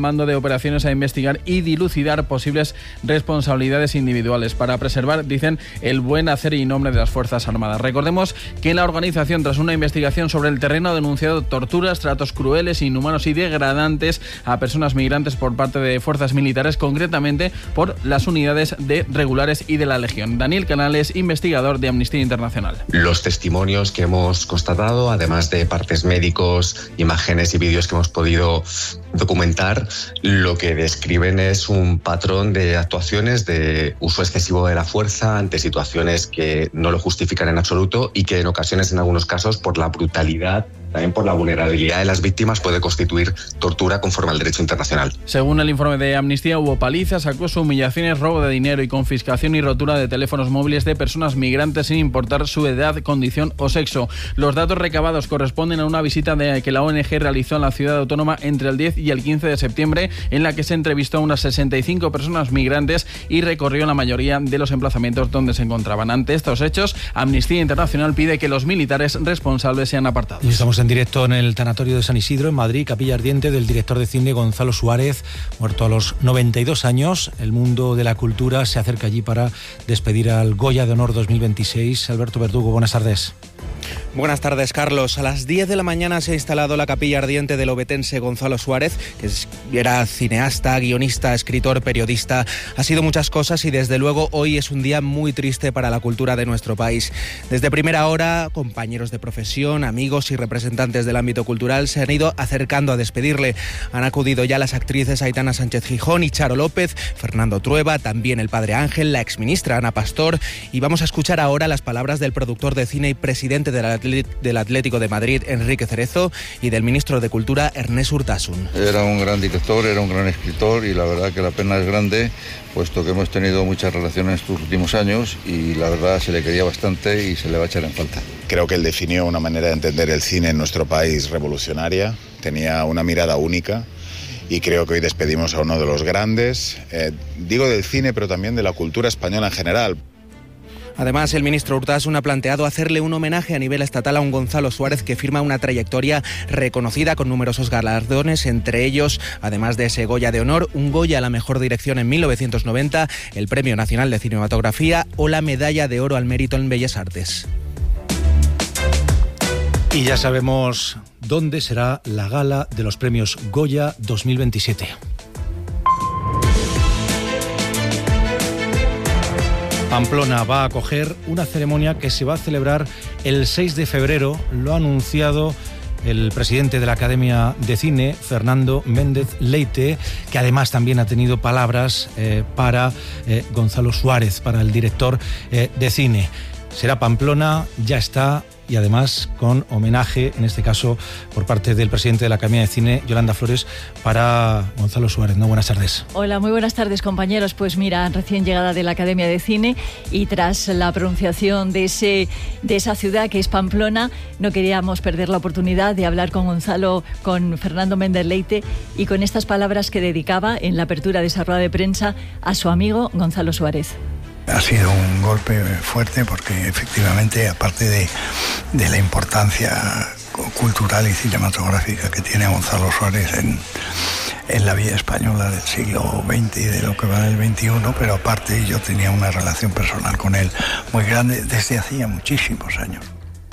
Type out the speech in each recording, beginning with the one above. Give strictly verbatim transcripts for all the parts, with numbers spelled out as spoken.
mando de operaciones a investigar y dilucidar posibles responsabilidades individuales para preservar, dicen, el buen hacer y nombre de las Fuerzas Armadas. Recordemos que la organización, tras una investigación sobre el terreno, ha denunciado torturas, tratos crueles, inhumanos y degradantes a personas migrantes por parte de fuerzas militares, concretamente por las unidades de regulares y de la Legión. Daniel Canales, investigador de Amnistía Internacional. Los testimonios que hemos constatado, además de partes médicos, imágenes y vídeos que hemos podido documentar, lo que describen es un patrón de actuaciones de uso excesivo de la fuerza ante situaciones que no lo justifican en absoluto y que en ocasiones, en algunos casos, por la brutalidad, también por la vulnerabilidad de las víctimas, puede constituir tortura conforme al derecho internacional. Según el informe de Amnistía, hubo palizas, acoso, humillaciones, robo de dinero y confiscación y rotura de teléfonos móviles de personas migrantes sin importar su edad, condición o sexo. Los datos recabados corresponden a una visita de, que la O N G realizó en la ciudad autónoma entre el diez y el quince de septiembre, en la que se entrevistó a unas sesenta y cinco personas migrantes y recorrió la mayoría de los emplazamientos donde se encontraban. Ante estos hechos, Amnistía Internacional pide que los militares responsables sean apartados. Y estamos en directo en el tanatorio de San Isidro, en Madrid, capilla ardiente del director de cine Gonzalo Suárez, muerto a los noventa y dos años. El mundo de la cultura se acerca allí para despedir al Goya de Honor dos mil veintiséis. Alberto Verdugo, buenas tardes. Buenas tardes, Carlos. A las diez de la mañana se ha instalado la capilla ardiente del obetense Gonzalo Suárez, que era cineasta, guionista, escritor, periodista. Ha sido muchas cosas y desde luego hoy es un día muy triste para la cultura de nuestro país. Desde primera hora, compañeros de profesión, amigos y representantes del ámbito cultural se han ido acercando a despedirle. Han acudido ya las actrices Aitana Sánchez Gijón y Charo López, Fernando Trueba, también el padre Ángel, la exministra Ana Pastor, y vamos a escuchar ahora las palabras del productor de cine y presidente de la del Atlético de Madrid, Enrique Cerezo, y del ministro de Cultura, Ernest Urtasun. Era un gran director, era un gran escritor y la verdad que la pena es grande, puesto que hemos tenido muchas relaciones estos últimos años y la verdad se le quería bastante y se le va a echar en falta. Creo que él definió una manera de entender el cine en nuestro país revolucionaria, tenía una mirada única y creo que hoy despedimos a uno de los grandes, eh, digo del cine, pero también de la cultura española en general. Además, el ministro Urtasun ha planteado hacerle un homenaje a nivel estatal a un Gonzalo Suárez que firma una trayectoria reconocida con numerosos galardones, entre ellos, además de ese Goya de Honor, un Goya a la mejor dirección en mil novecientos noventa, el Premio Nacional de Cinematografía o la Medalla de Oro al Mérito en Bellas Artes. Y ya sabemos dónde será la gala de los premios Goya dos mil veintisiete. Pamplona va a acoger una ceremonia que se va a celebrar el seis de febrero, lo ha anunciado el presidente de la Academia de Cine, Fernando Méndez Leite, que además también ha tenido palabras eh, para eh, Gonzalo Suárez, para el director eh, de cine. Será Pamplona, ya está, y además con homenaje, en este caso por parte del presidente de la Academia de Cine, Yolanda Flores, para Gonzalo Suárez. ¿No? Buenas tardes. Hola, muy buenas tardes, compañeros. Pues mira, recién llegada de la Academia de Cine y tras la pronunciación de, ese, de esa ciudad que es Pamplona, no queríamos perder la oportunidad de hablar con Gonzalo, con Fernando Méndez Leite y con estas palabras que dedicaba en la apertura de esa rueda de prensa a su amigo Gonzalo Suárez. Ha sido un golpe fuerte porque efectivamente, aparte de, de la importancia cultural y cinematográfica que tiene Gonzalo Suárez en, en la vida española del siglo veinte y de lo que va del veintiuno, pero aparte yo tenía una relación personal con él muy grande desde hacía muchísimos años.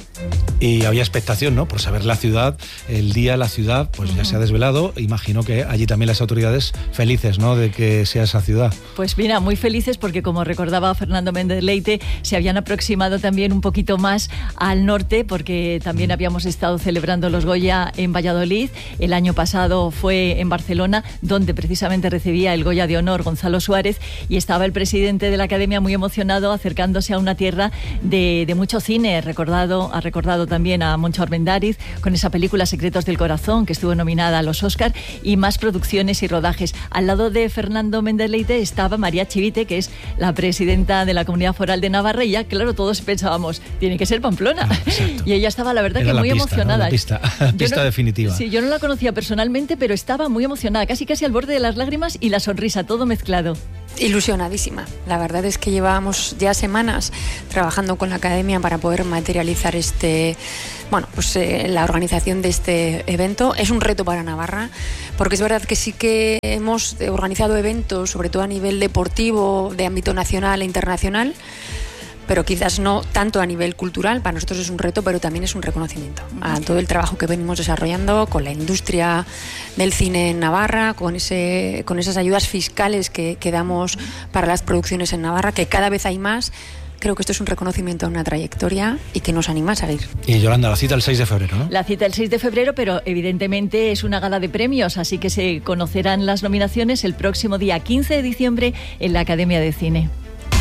Y había expectación, ¿no?, por saber la ciudad, el día, la ciudad, pues ya se ha desvelado. Imagino que allí también las autoridades felices, ¿no?, de que sea esa ciudad. Pues mira, muy felices porque, como recordaba Fernando Méndez Leite, se habían aproximado también un poquito más al norte, porque también habíamos estado celebrando los Goya en Valladolid. El año pasado fue en Barcelona, donde precisamente recibía el Goya de Honor Gonzalo Suárez, y estaba el presidente de la Academia muy emocionado, acercándose a una tierra de, de mucho cine. Recordado, ha recordado también a Moncho Armendáriz con esa película Secretos del Corazón, que estuvo nominada a los Oscar, y más producciones y rodajes. Al lado de Fernando Méndez Leite estaba María Chivite, que es la presidenta de la Comunidad Foral de Navarra, y ya, claro, todos pensábamos, tiene que ser Pamplona. Ah, y ella estaba, la verdad, Era que muy pista, emocionada. ¿no? La pista, pista no, definitiva. Sí, yo no la conocía personalmente, pero estaba muy emocionada, casi casi al borde de las lágrimas y la sonrisa, todo mezclado. Ilusionadísima. La verdad es que llevábamos ya semanas trabajando con la Academia para poder materializar este, bueno, pues eh, la organización de este evento. Es un reto para Navarra, porque es verdad que sí que hemos organizado eventos, sobre todo a nivel deportivo, de ámbito nacional e internacional, pero quizás no tanto a nivel cultural. Para nosotros es un reto, pero también es un reconocimiento a todo el trabajo que venimos desarrollando con la industria del cine en Navarra, con ese con esas ayudas fiscales que, que damos para las producciones en Navarra, que cada vez hay más. Creo que esto es un reconocimiento a una trayectoria y que nos anima a seguir. Y Yolanda, la cita el seis de febrero, ¿no? La cita el seis de febrero, pero evidentemente es una gala de premios, así que se conocerán las nominaciones el próximo día quince de diciembre en la Academia de Cine.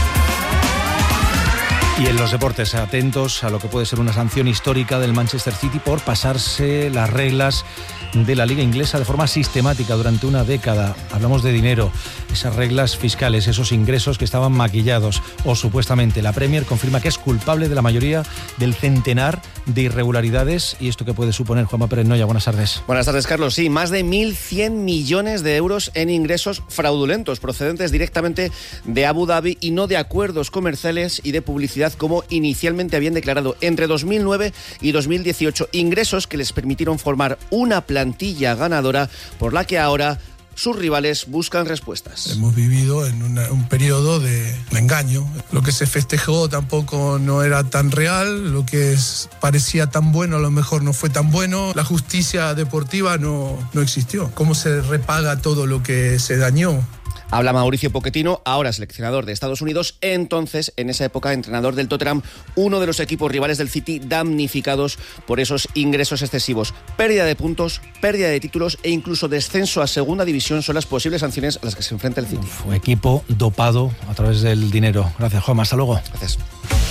Y en los deportes, atentos a lo que puede ser una sanción histórica del Manchester City por pasarse las reglas de la Liga Inglesa de forma sistemática durante una década. Hablamos de dinero, esas reglas fiscales, esos ingresos que estaban maquillados, o supuestamente. La Premier confirma que es culpable de la mayoría del centenar de irregularidades. ¿Y esto qué puede suponer? Juanma Pérez Noya, buenas tardes. Buenas tardes, Carlos. Sí, más de mil cien millones de euros en ingresos fraudulentos procedentes directamente de Abu Dhabi y no de acuerdos comerciales y de publicidad como inicialmente habían declarado entre dos mil nueve y dos mil dieciocho. Ingresos que les permitieron formar una plantilla ganadora por la que ahora sus rivales buscan respuestas. Hemos vivido en una, un periodo de, de engaño. Lo que se festejó tampoco no era tan real, lo que es, parecía tan bueno a lo mejor no fue tan bueno. La justicia deportiva no, no existió. ¿Cómo se repaga todo lo que se dañó? Habla Mauricio Pochettino, ahora seleccionador de Estados Unidos, entonces, en esa época, entrenador del Tottenham, uno de los equipos rivales del City damnificados por esos ingresos excesivos. Pérdida de puntos, pérdida de títulos e incluso descenso a segunda división son las posibles sanciones a las que se enfrenta el City. Uf, equipo dopado a través del dinero. Gracias, Juanma. Hasta luego. Gracias.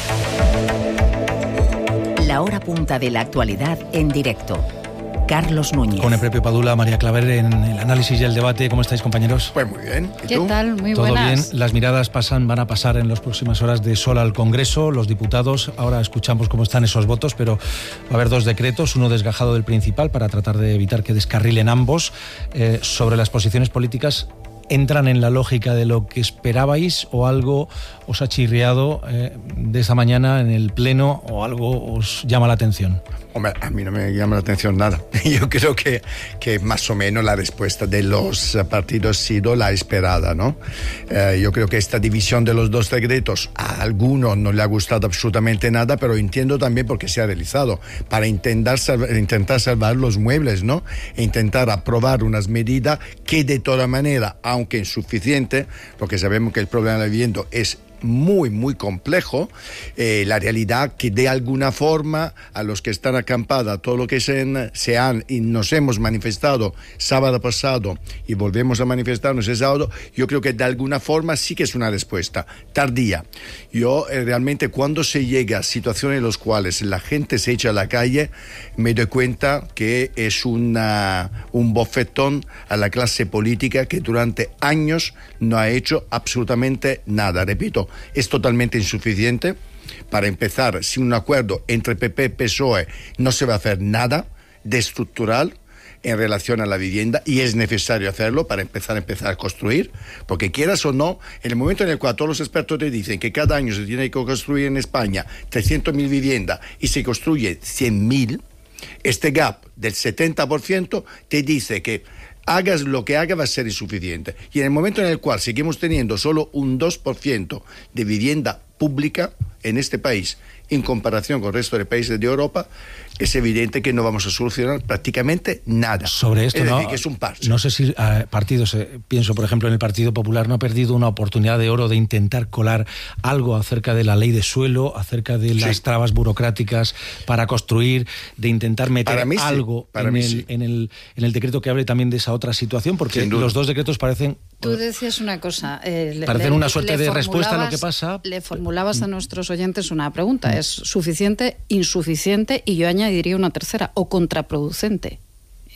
La hora punta de la actualidad en directo. Carlos Núñez. Con el propio Padula, María Claver en el análisis y el debate. ¿Cómo estáis, compañeros? Pues muy bien. ¿Y ¿Qué tú? tal? Muy Todo buenas. bien. Las miradas pasan, van a pasar en las próximas horas de sol al Congreso. Los diputados, ahora escuchamos cómo están esos votos, pero va a haber dos decretos, uno desgajado del principal para tratar de evitar que descarrilen ambos. Eh, sobre las posiciones políticas, ¿entran en la lógica de lo que esperabais o algo os ha chirriado eh, de esa mañana en el Pleno o algo os llama la atención? Hombre, a mí no me llama la atención nada. Yo creo que, que más o menos la respuesta de los partidos ha sido la esperada, ¿no? Eh, yo creo que esta división de los dos decretos a alguno no le ha gustado absolutamente nada, pero entiendo también por qué se ha realizado, para intentar salvar, intentar salvar los muebles, ¿no? E intentar aprobar unas medidas que de toda manera, aunque insuficiente, porque sabemos que el problema de la vivienda es muy, muy complejo, eh, la realidad que de alguna forma a los que están acampados, todo lo que se, se han y nos hemos manifestado sábado pasado y volvemos a manifestarnos el sábado, yo creo que de alguna forma sí que es una respuesta tardía. Yo eh, realmente cuando se llega a situaciones en las cuales la gente se echa a la calle, me doy cuenta que es una, un bofetón a la clase política que durante años no ha hecho absolutamente nada. Repito, es totalmente insuficiente. Para empezar, sin un acuerdo entre P P y P S O E no se va a hacer nada de estructural en relación a la vivienda, y es necesario hacerlo para empezar a empezar a construir, porque quieras o no, en el momento en el cual todos los expertos te dicen que cada año se tiene que construir en España trescientas mil viviendas y se construye cien mil, este gap del setenta por ciento te dice que hagas lo que haga va a ser insuficiente. Y en el momento en el cual seguimos teniendo solo un dos por ciento de vivienda pública en este país, en comparación con el resto de países de Europa, es evidente que no vamos a solucionar prácticamente nada. Sobre esto, es decir, no, que es un parche. No sé si eh, partidos, eh, pienso por ejemplo en el Partido Popular, no ha perdido una oportunidad de oro de intentar colar algo acerca de la ley de suelo, acerca de las sí. trabas burocráticas para construir, de intentar meter sí, algo en el, sí. en, el, en el decreto que hable también de esa otra situación, porque los dos decretos parecen... Tú decías una cosa. Eh, parecen le, una suerte le de respuesta a lo que pasa. Le formulabas a nuestros oyentes una pregunta. ¿Es suficiente, insuficiente y yo añadiría una tercera, o contraproducente?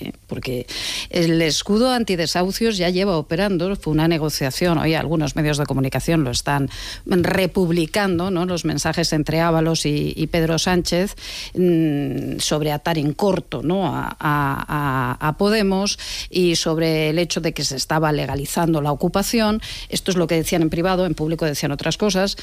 ¿eh? Porque el escudo antidesahucios ya lleva operando, fue una negociación, hoy algunos medios de comunicación lo están republicando, ¿no? Los mensajes entre Ábalos y, y Pedro Sánchez mmm, sobre atar en corto, ¿no? a, a, a Podemos y sobre el hecho de que se estaba legalizando la ocupación. Esto es lo que decían en privado, en público decían otras cosas.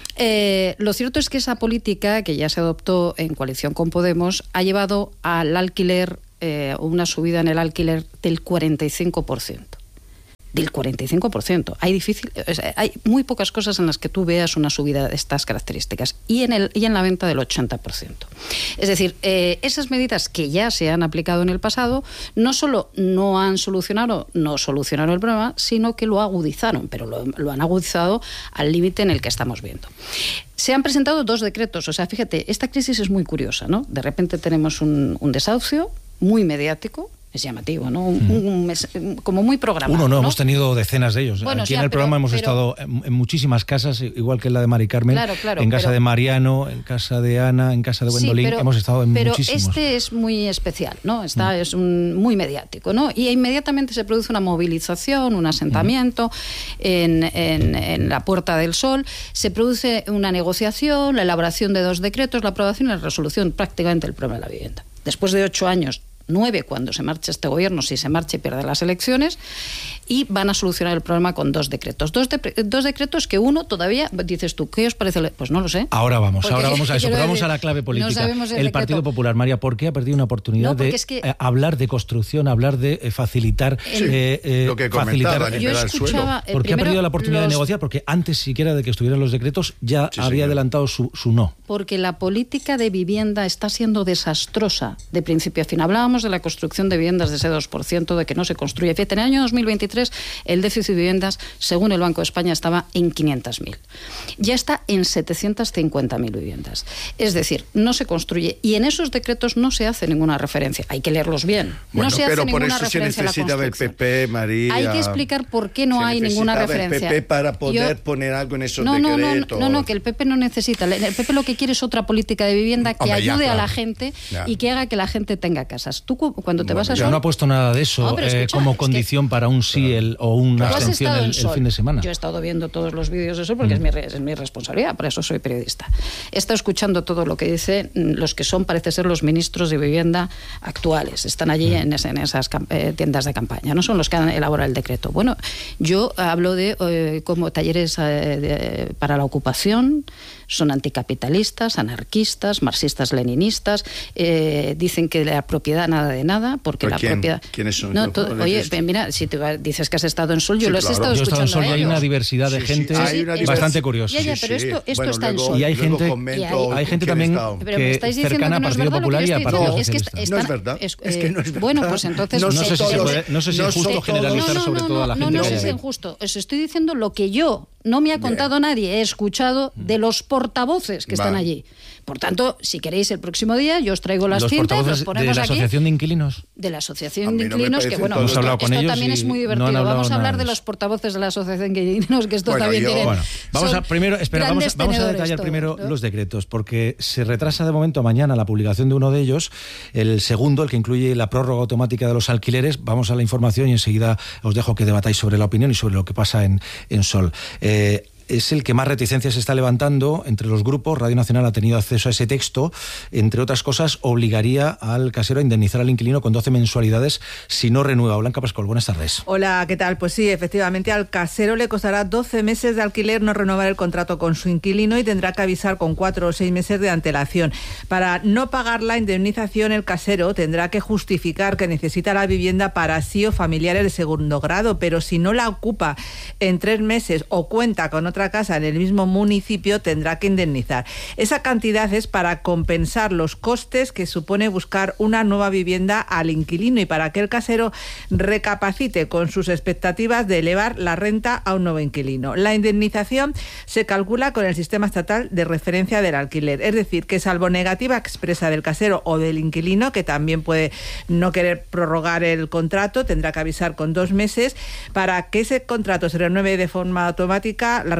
Eh, lo cierto es que esa política que ya se adoptó en coalición con Podemos ha llevado al alquiler, eh, una subida en el alquiler del cuarenta y cinco por ciento. Del cuarenta y cinco por ciento. Hay, difícil, hay muy pocas cosas en las que tú veas una subida de estas características. Y en, el, y en la venta del ochenta por ciento. Es decir, eh, esas medidas que ya se han aplicado en el pasado no solo no han solucionado, no solucionaron el problema, sino que lo agudizaron, pero lo, lo han agudizado al límite en el que estamos viendo. Se han presentado dos decretos. O sea, fíjate, esta crisis es muy curiosa, ¿no? De repente tenemos un, un desahucio muy mediático. Es llamativo, ¿no? Un, un, un mes, como muy programado. Uno no, ¿no? hemos tenido decenas de ellos. Bueno, Aquí ya, en el pero, programa hemos pero, estado en, en muchísimas casas, igual que en la de Mari Carmen, claro, claro, en casa pero, de Mariano, en casa de Ana, en casa de Gwendolyn, sí, pero, hemos estado en pero muchísimos. Pero este es muy especial, ¿no? Está, mm. es un, muy mediático, ¿no? Y inmediatamente se produce una movilización, un asentamiento mm. en, en, en la Puerta del Sol, se produce una negociación, la elaboración de dos decretos, la aprobación y la resolución prácticamente del problema de la vivienda. Después de ocho años, nueve cuando se marche este gobierno, si se marcha y pierde las elecciones, y van a solucionar el problema con dos decretos. Dos, de, dos decretos que uno todavía, dices tú, ¿qué os parece? Pues no lo sé. Ahora vamos, Porque, ahora vamos a eso, pero vamos a la clave política. No el, el Partido Popular, María, ¿por qué ha perdido una oportunidad no, de es que, eh, hablar de construcción, hablar de eh, facilitar... Sí, eh, eh, lo que facilitar yo escuchaba, ¿Por qué ha perdido la oportunidad los, de negociar? Porque antes siquiera de que estuvieran los decretos ya sí, había señor. adelantado su, su no. Porque la política de vivienda está siendo desastrosa de principio a fin. Hablábamos de la construcción de viviendas de ese dos por ciento, de que no se construye. Fíjate, en el año dos mil veintitrés el déficit de viviendas, según el Banco de España, estaba en quinientas mil. Ya está en setecientas cincuenta mil viviendas. Es decir, no se construye. Y en esos decretos no se hace ninguna referencia. Hay que leerlos bien. Bueno, no se pero hace por ninguna eso se referencia necesita a la el P P, María. Hay que explicar por qué no se hay ninguna referencia. el P P para poder Yo, poner algo en esos no, no, decretos. No, no, no, que el P P no necesita. El P P lo que quiere es otra política de vivienda que Hombre, ayude ya, claro. a la gente ya. y que haga que la gente tenga casas. Tú cuando te bueno, vas a Sol... Yo no ha puesto nada de eso no, eh, como es condición que... para un sí el, o una abstención el, el fin de semana. Yo he estado viendo todos los vídeos de Sol porque mm. es, mi, es mi responsabilidad, por eso soy periodista. He estado escuchando todo lo que dicen los que son, parece ser, los ministros de vivienda actuales. Están allí mm. en, ese, en esas eh, tiendas de campaña, no son los que han elaborado el decreto. Bueno, yo hablo de eh, como talleres eh, de, para la ocupación, son anticapitalistas, anarquistas, marxistas-leninistas, eh, dicen que la propiedad nada de nada, porque la quién? propiedad... ¿Quiénes son? No, todo, oye, mira, si te dices que has estado en Sol, yo sí, los claro. he estado yo escuchando. He estado en Sol y hay una diversidad de sí, gente sí, hay una bastante curiosa. Ya, ya, pero esto, esto bueno, está luego, en Sol. Y hay gente, comento, hay gente también que cercana al Partido Popular y a Partido Socialista. No es verdad. Es que no es verdad. Bueno, pues entonces... No sé si no sé si es justo generalizar sobre toda la gente. No, no sé si es injusto. Os estoy diciendo lo que yo... No me ha contado Bien. nadie, he escuchado de los portavoces que vale. están allí. Por tanto, si queréis el próximo día, yo os traigo las los cintas, los ponemos de la aquí. Asociación de Inquilinos. De la Asociación de Inquilinos, no que bueno, hemos esto, hablado con esto ellos también es muy divertido. No vamos a hablar de los eso. portavoces de la Asociación de Inquilinos, que esto bueno, también yo, tiene... Bueno, vamos a, primero, espera, vamos, vamos a detallar todo, primero ¿no? los decretos, porque se retrasa de momento a mañana la publicación de uno de ellos, el segundo, el que incluye la prórroga automática de los alquileres. Vamos a la información y enseguida os dejo que debatáis sobre la opinión y sobre lo que pasa en, en Sol. Eh, Es el que más reticencias está levantando entre los grupos. Radio Nacional ha tenido acceso a ese texto. Entre otras cosas, obligaría al casero a indemnizar al inquilino con doce mensualidades si no renueva. Blanca Pascual, buenas tardes. Hola, ¿qué tal? Pues sí, efectivamente, al casero le costará doce meses de alquiler no renovar el contrato con su inquilino y tendrá que avisar con cuatro o seis meses de antelación. Para no pagar la indemnización, el casero tendrá que justificar que necesita la vivienda para sí o familiares de segundo grado, pero si no la ocupa en tres meses o cuenta con otra otra casa en el mismo municipio, tendrá que indemnizar. Esa cantidad es para compensar los costes que supone buscar una nueva vivienda al inquilino y para que el casero recapacite con sus expectativas de elevar la renta a un nuevo inquilino. La indemnización se calcula con el sistema estatal de referencia del alquiler, es decir, que salvo negativa expresa del casero o del inquilino, que también puede no querer prorrogar el contrato, tendrá que avisar con dos meses. Para que ese contrato se renueve de forma automática, la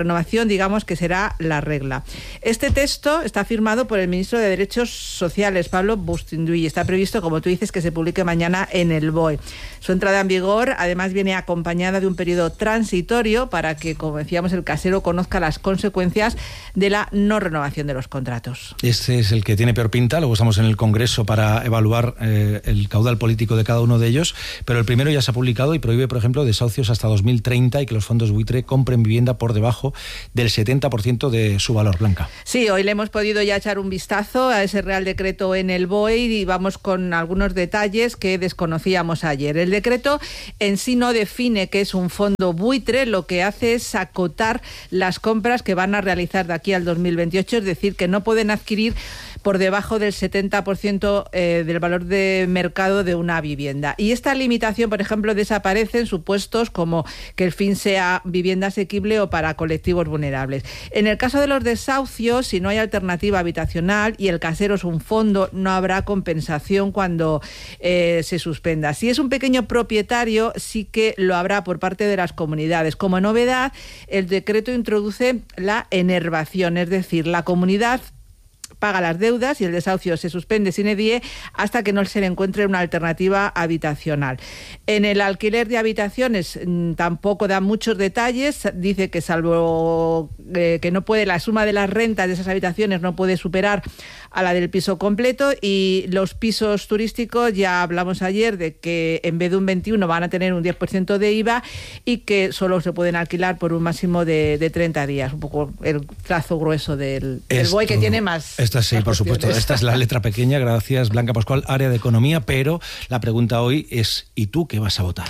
renovación, digamos que será la regla. Este texto está firmado por el ministro de Derechos Sociales, Pablo Bustinduy, y está previsto, como tú dices, que se publique mañana en el B O E. Su entrada en vigor, además, viene acompañada de un periodo transitorio para que, como decíamos, el casero conozca las consecuencias de la no renovación de los contratos. Este es el que tiene peor pinta. Luego estamos en el Congreso para evaluar eh, el caudal político de cada uno de ellos, pero el primero ya se ha publicado y prohíbe, por ejemplo, desahucios hasta dos mil treinta y que los fondos buitre compren vivienda por debajo del setenta por ciento de su valor. Blanca. Sí, hoy le hemos podido ya echar un vistazo a ese Real Decreto en el B O E y vamos con algunos detalles que desconocíamos ayer. El decreto en sí no define qué es un fondo buitre, lo que hace es acotar las compras que van a realizar de aquí al dos mil veintiocho, es decir, que no pueden adquirir por debajo del setenta por ciento eh, del valor de mercado de una vivienda. Y esta limitación, por ejemplo, desaparece en supuestos como que el fin sea vivienda asequible o para colectivos vulnerables. En el caso de los desahucios, si no hay alternativa habitacional y el casero es un fondo, no habrá compensación cuando eh, se suspenda. Si es un pequeño propietario, sí que lo habrá por parte de las comunidades. Como novedad, el decreto introduce la enervación, es decir, la comunidad paga las deudas y el desahucio se suspende sine die hasta que no se le encuentre una alternativa habitacional. En el alquiler de habitaciones mmm, tampoco da muchos detalles. Dice que salvo eh, que no puede, la suma de las rentas de esas habitaciones no puede superar a la del piso completo, y los pisos turísticos, ya hablamos ayer de que en vez de un veintiuno van a tener un diez por ciento de I V A y que solo se pueden alquilar por un máximo de, de treinta días, un poco el trazo grueso del, del B O E, que tiene más. Esta sí, por supuesto. Esta es la letra pequeña. Gracias, Blanca Pascual, área de economía. Pero la pregunta hoy es: ¿y tú qué vas a votar?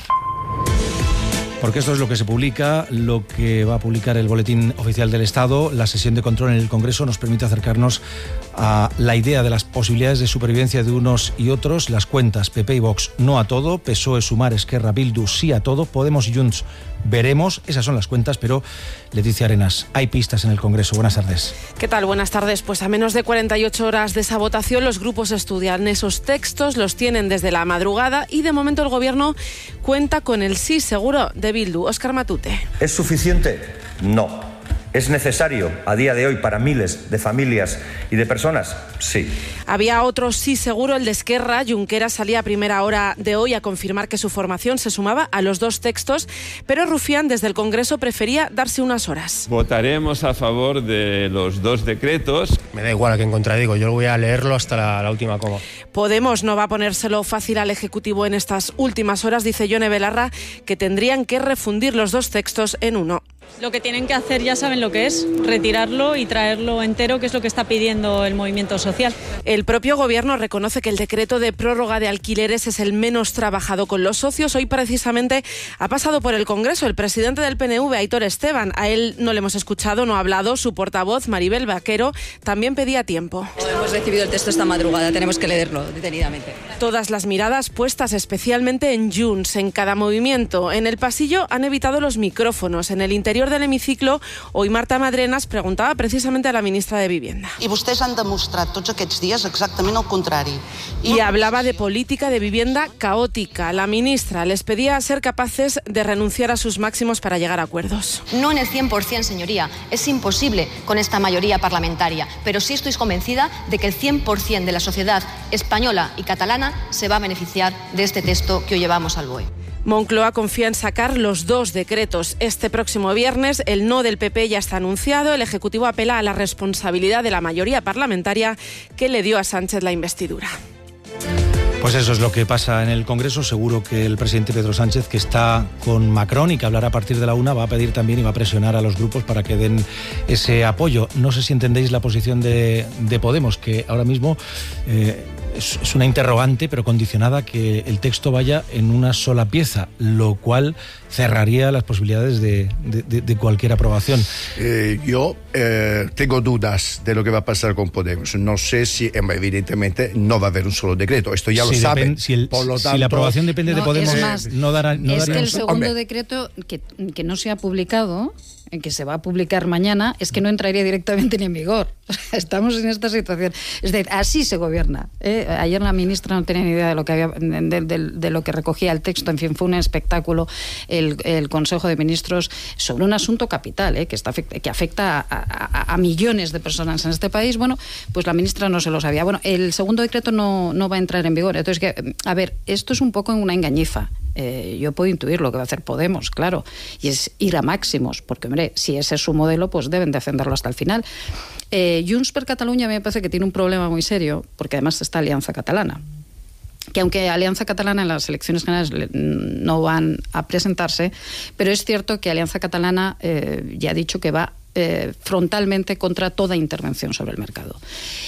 Porque esto es lo que se publica, lo que va a publicar el Boletín Oficial del Estado. La sesión de control en el Congreso nos permite acercarnos a la idea de las posibilidades de supervivencia de unos y otros. Las cuentas: P P y Vox no a todo, P S O E, Sumar, Esquerra, Bildu sí a todo, Podemos y Junts veremos. Esas son las cuentas, pero Leticia Arenas, hay pistas en el Congreso. Buenas tardes. ¿Qué tal? Buenas tardes. Pues a menos de cuarenta y ocho horas de esa votación, los grupos estudian esos textos, los tienen desde la madrugada y de momento el Gobierno cuenta con el sí seguro de Bildu. Óscar Matute. ¿Es suficiente? No. ¿Es necesario a día de hoy para miles de familias y de personas? Sí. Había otro sí seguro, el de Esquerra. Junqueras salía a primera hora de hoy a confirmar que su formación se sumaba a los dos textos, pero Rufián desde el Congreso prefería darse unas horas. Votaremos a favor de los dos decretos. Me da igual a quién contradigo, yo voy a leerlo hasta la, la última coma. Podemos no va a ponérselo fácil al Ejecutivo en estas últimas horas, dice Yone Belarra, que tendrían que refundir los dos textos en uno. Lo que tienen que hacer ya saben lo que es, retirarlo y traerlo entero, que es lo que está pidiendo el movimiento social. El propio Gobierno reconoce que el decreto de prórroga de alquileres es el menos trabajado con los socios. Hoy precisamente ha pasado por el Congreso el presidente del P N V, Aitor Esteban. A él no le hemos escuchado, no ha hablado. Su portavoz, Maribel Vaquero, también pedía tiempo. Hemos recibido el texto esta madrugada, tenemos que leerlo detenidamente. Todas las miradas puestas especialmente en Junts, en cada movimiento. En el pasillo han evitado los micrófonos. En el interior del hemiciclo, hoy Marta Madrenas preguntaba precisamente a la ministra de Vivienda. I vostès han demostrat tots aquests dies exactament el contrari. Y hablaba de política de vivienda caótica. La ministra les pedía ser capaces de renunciar a sus máximos para llegar a acuerdos. No en el cien por ciento, señoría. Es imposible con esta mayoría parlamentaria. Pero sí estoy convencida de que el cien por ciento de la sociedad española y catalana se va a beneficiar de este texto que hoy llevamos al B O E. Moncloa confía en sacar los dos decretos este próximo viernes. El no del P P ya está anunciado. El Ejecutivo apela a la responsabilidad de la mayoría parlamentaria que le dio a Sánchez la investidura. Pues eso es lo que pasa en el Congreso. Seguro que el presidente Pedro Sánchez, que está con Macron y que hablará a partir de la una, va a pedir también y va a presionar a los grupos para que den ese apoyo. No sé si entendéis la posición de, de Podemos, que ahora mismo eh, es, es una interrogante, pero condicionada a que el texto vaya en una sola pieza, lo cual cerraría las posibilidades de, de, de, de cualquier aprobación. Eh, yo eh, tengo dudas de lo que va a pasar con Podemos. No sé si, evidentemente, no va a haber un solo decreto. Esto ya si lo saben. Si, el, Por lo tanto, si la aprobación depende no, de Podemos, es más, no dará. No es daría que el un... segundo Hombre. decreto que, que no se ha publicado en que se va a publicar mañana, es que no entraría directamente ni en vigor. Estamos en esta situación. Es decir, así se gobierna. ¿eh? Ayer la ministra no tenía ni idea de lo que había, de, de, de lo que recogía el texto. En fin, fue un espectáculo el, el Consejo de Ministros sobre un asunto capital, ¿eh? que, está, que afecta a, a, a millones de personas en este país. Bueno, pues la ministra no se lo sabía. Bueno, el segundo decreto no, no va a entrar en vigor. Entonces, que, a ver, esto es un poco una engañifa. Eh, yo puedo intuir lo que va a hacer Podemos, claro, y es ir a máximos, porque, hombre, si ese es su modelo, pues deben defenderlo hasta el final. Eh, Junts per Catalunya me parece que tiene un problema muy serio, porque además está Alianza Catalana, que aunque Alianza Catalana en las elecciones generales no van a presentarse, pero es cierto que Alianza Catalana eh, ya ha dicho que va Eh, frontalmente contra toda intervención sobre el mercado.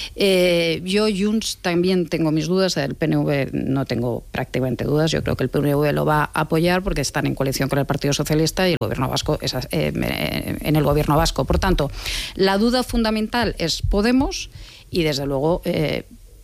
Eh, yo, Junts, también tengo mis dudas. El P N V no tengo prácticamente dudas. Yo creo que el P N V lo va a apoyar porque están en coalición con el Partido Socialista y el gobierno vasco es, eh, en el gobierno vasco. Por tanto, la duda fundamental es Podemos y, desde luego, eh,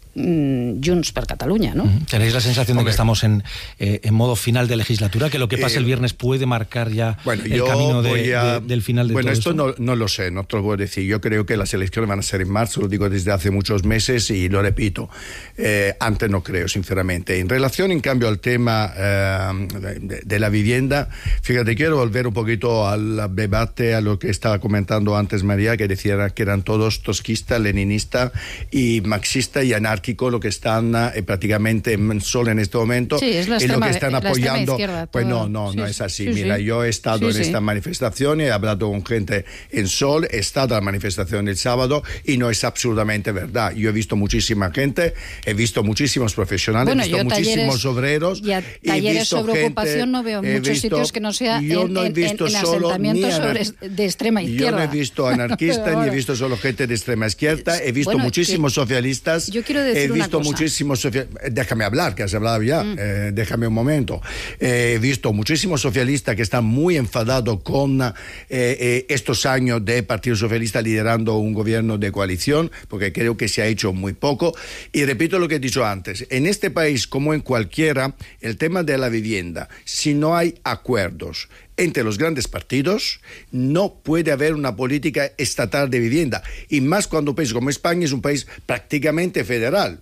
Junts per Catalunya, ¿no? ¿Tenéis la sensación de que estamos en, eh, en modo final de legislatura? ¿Que lo que pase eh, el viernes puede marcar ya bueno, el camino de, a, de, del final de bueno, todo esto? Bueno, esto no, no lo sé, no te lo puedo decir. Yo creo que las elecciones van a ser en marzo, lo digo desde hace muchos meses y lo repito. Eh, antes no creo, sinceramente. En relación, en cambio, al tema eh, de, de la vivienda, fíjate, quiero volver un poquito al debate, a lo que estaba comentando antes María, que decía que eran todos tosquistas, leninistas y marxistas y anarquistas, lo que están eh, prácticamente solo en este momento sí, es la extrema, y lo que están apoyando izquierda, pues no, no, sí, no es así. Sí, Mira, sí. yo he estado sí, en sí. esta manifestación, he hablado con gente en Sol, he estado en la manifestación el sábado y no es absolutamente verdad. Yo he visto muchísima gente, he visto muchísimos profesionales, bueno, he visto muchísimos talleres, obreros y a talleres he sobre gente, ocupación no veo muchos visto, sitios que no sea yo en, no he en, visto en, en solo asentamientos anar- sobre, de extrema izquierda. Yo no he visto anarquistas ni he visto solo gente de extrema izquierda, he visto bueno, muchísimos socialistas, yo quiero decir he visto una cosa. muchísimos socialistas. Déjame hablar, que has hablado ya, mm. eh, déjame un momento. Eh, he visto muchísimos socialistas que están muy enfadados con eh, eh, estos años de Partido Socialista liderando un gobierno de coalición, porque creo que se ha hecho muy poco. Y repito lo que he dicho antes, en este país como en cualquiera, el tema de la vivienda, si no hay acuerdos entre los grandes partidos, no puede haber una política estatal de vivienda, y más cuando un país como España es un país prácticamente federal.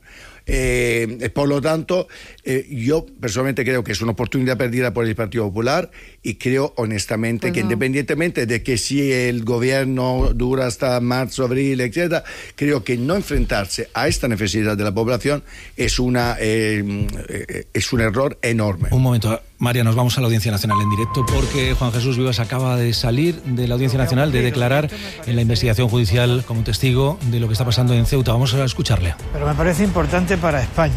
Eh, por lo tanto, eh, yo personalmente creo que es una oportunidad perdida por el Partido Popular y creo honestamente pues que no. Independientemente de que si el gobierno dura hasta marzo, abril, etcétera, creo que no enfrentarse a esta necesidad de la población es una eh, eh, es un error enorme. Un momento, María, nos vamos a la Audiencia Nacional en directo porque Juan Jesús Vivas acaba de salir de la Audiencia Nacional, de declarar en la investigación judicial como testigo de lo que está pasando en Ceuta. Vamos a escucharle. Pero me parece importante para España,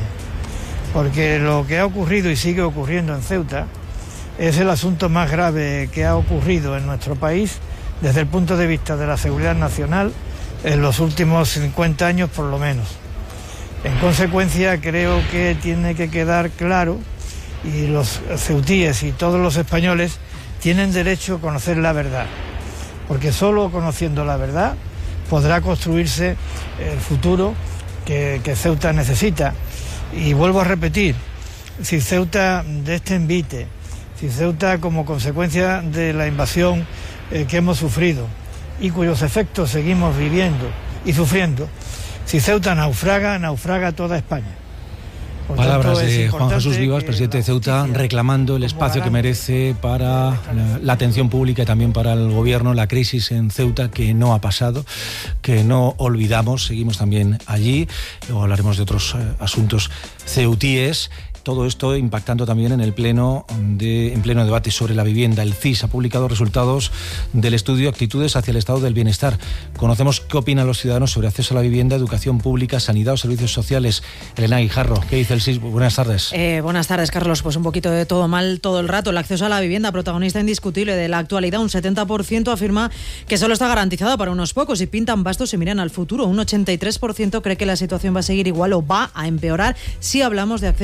porque lo que ha ocurrido y sigue ocurriendo en Ceuta es el asunto más grave que ha ocurrido en nuestro país desde el punto de vista de la seguridad nacional en los últimos cincuenta años por lo menos. En consecuencia, creo que tiene que quedar claro, y los ceutíes y todos los españoles tienen derecho a conocer la verdad, porque solo conociendo la verdad podrá construirse el futuro que, que Ceuta necesita. Y vuelvo a repetir, si Ceuta de este envite, si Ceuta como consecuencia de la invasión eh, que hemos sufrido y cuyos efectos seguimos viviendo y sufriendo, si Ceuta naufraga, naufraga toda España. Por Palabras tanto, de Juan Jesús Vivas, presidente de Ceuta, reclamando el espacio que merece para la, la atención pública y también para el gobierno, la crisis en Ceuta que no ha pasado, que no olvidamos, seguimos también allí. Luego hablaremos de otros eh, asuntos ceutíes. Todo esto impactando también en el pleno de, en pleno debate sobre la vivienda. El C I S ha publicado resultados del estudio Actitudes hacia el Estado del Bienestar. Conocemos qué opinan los ciudadanos sobre acceso a la vivienda, educación pública, sanidad o servicios sociales. Elena Guijarro, ¿qué dice el C I S? Buenas tardes. Eh, buenas tardes, Carlos. Pues un poquito de todo mal todo el rato. El acceso a la vivienda, protagonista indiscutible de la actualidad. Un setenta por ciento afirma que solo está garantizado para unos pocos y pintan bastos y miran al futuro. Un ochenta y tres por ciento cree que la situación va a seguir igual o va a empeorar si hablamos de acceso a una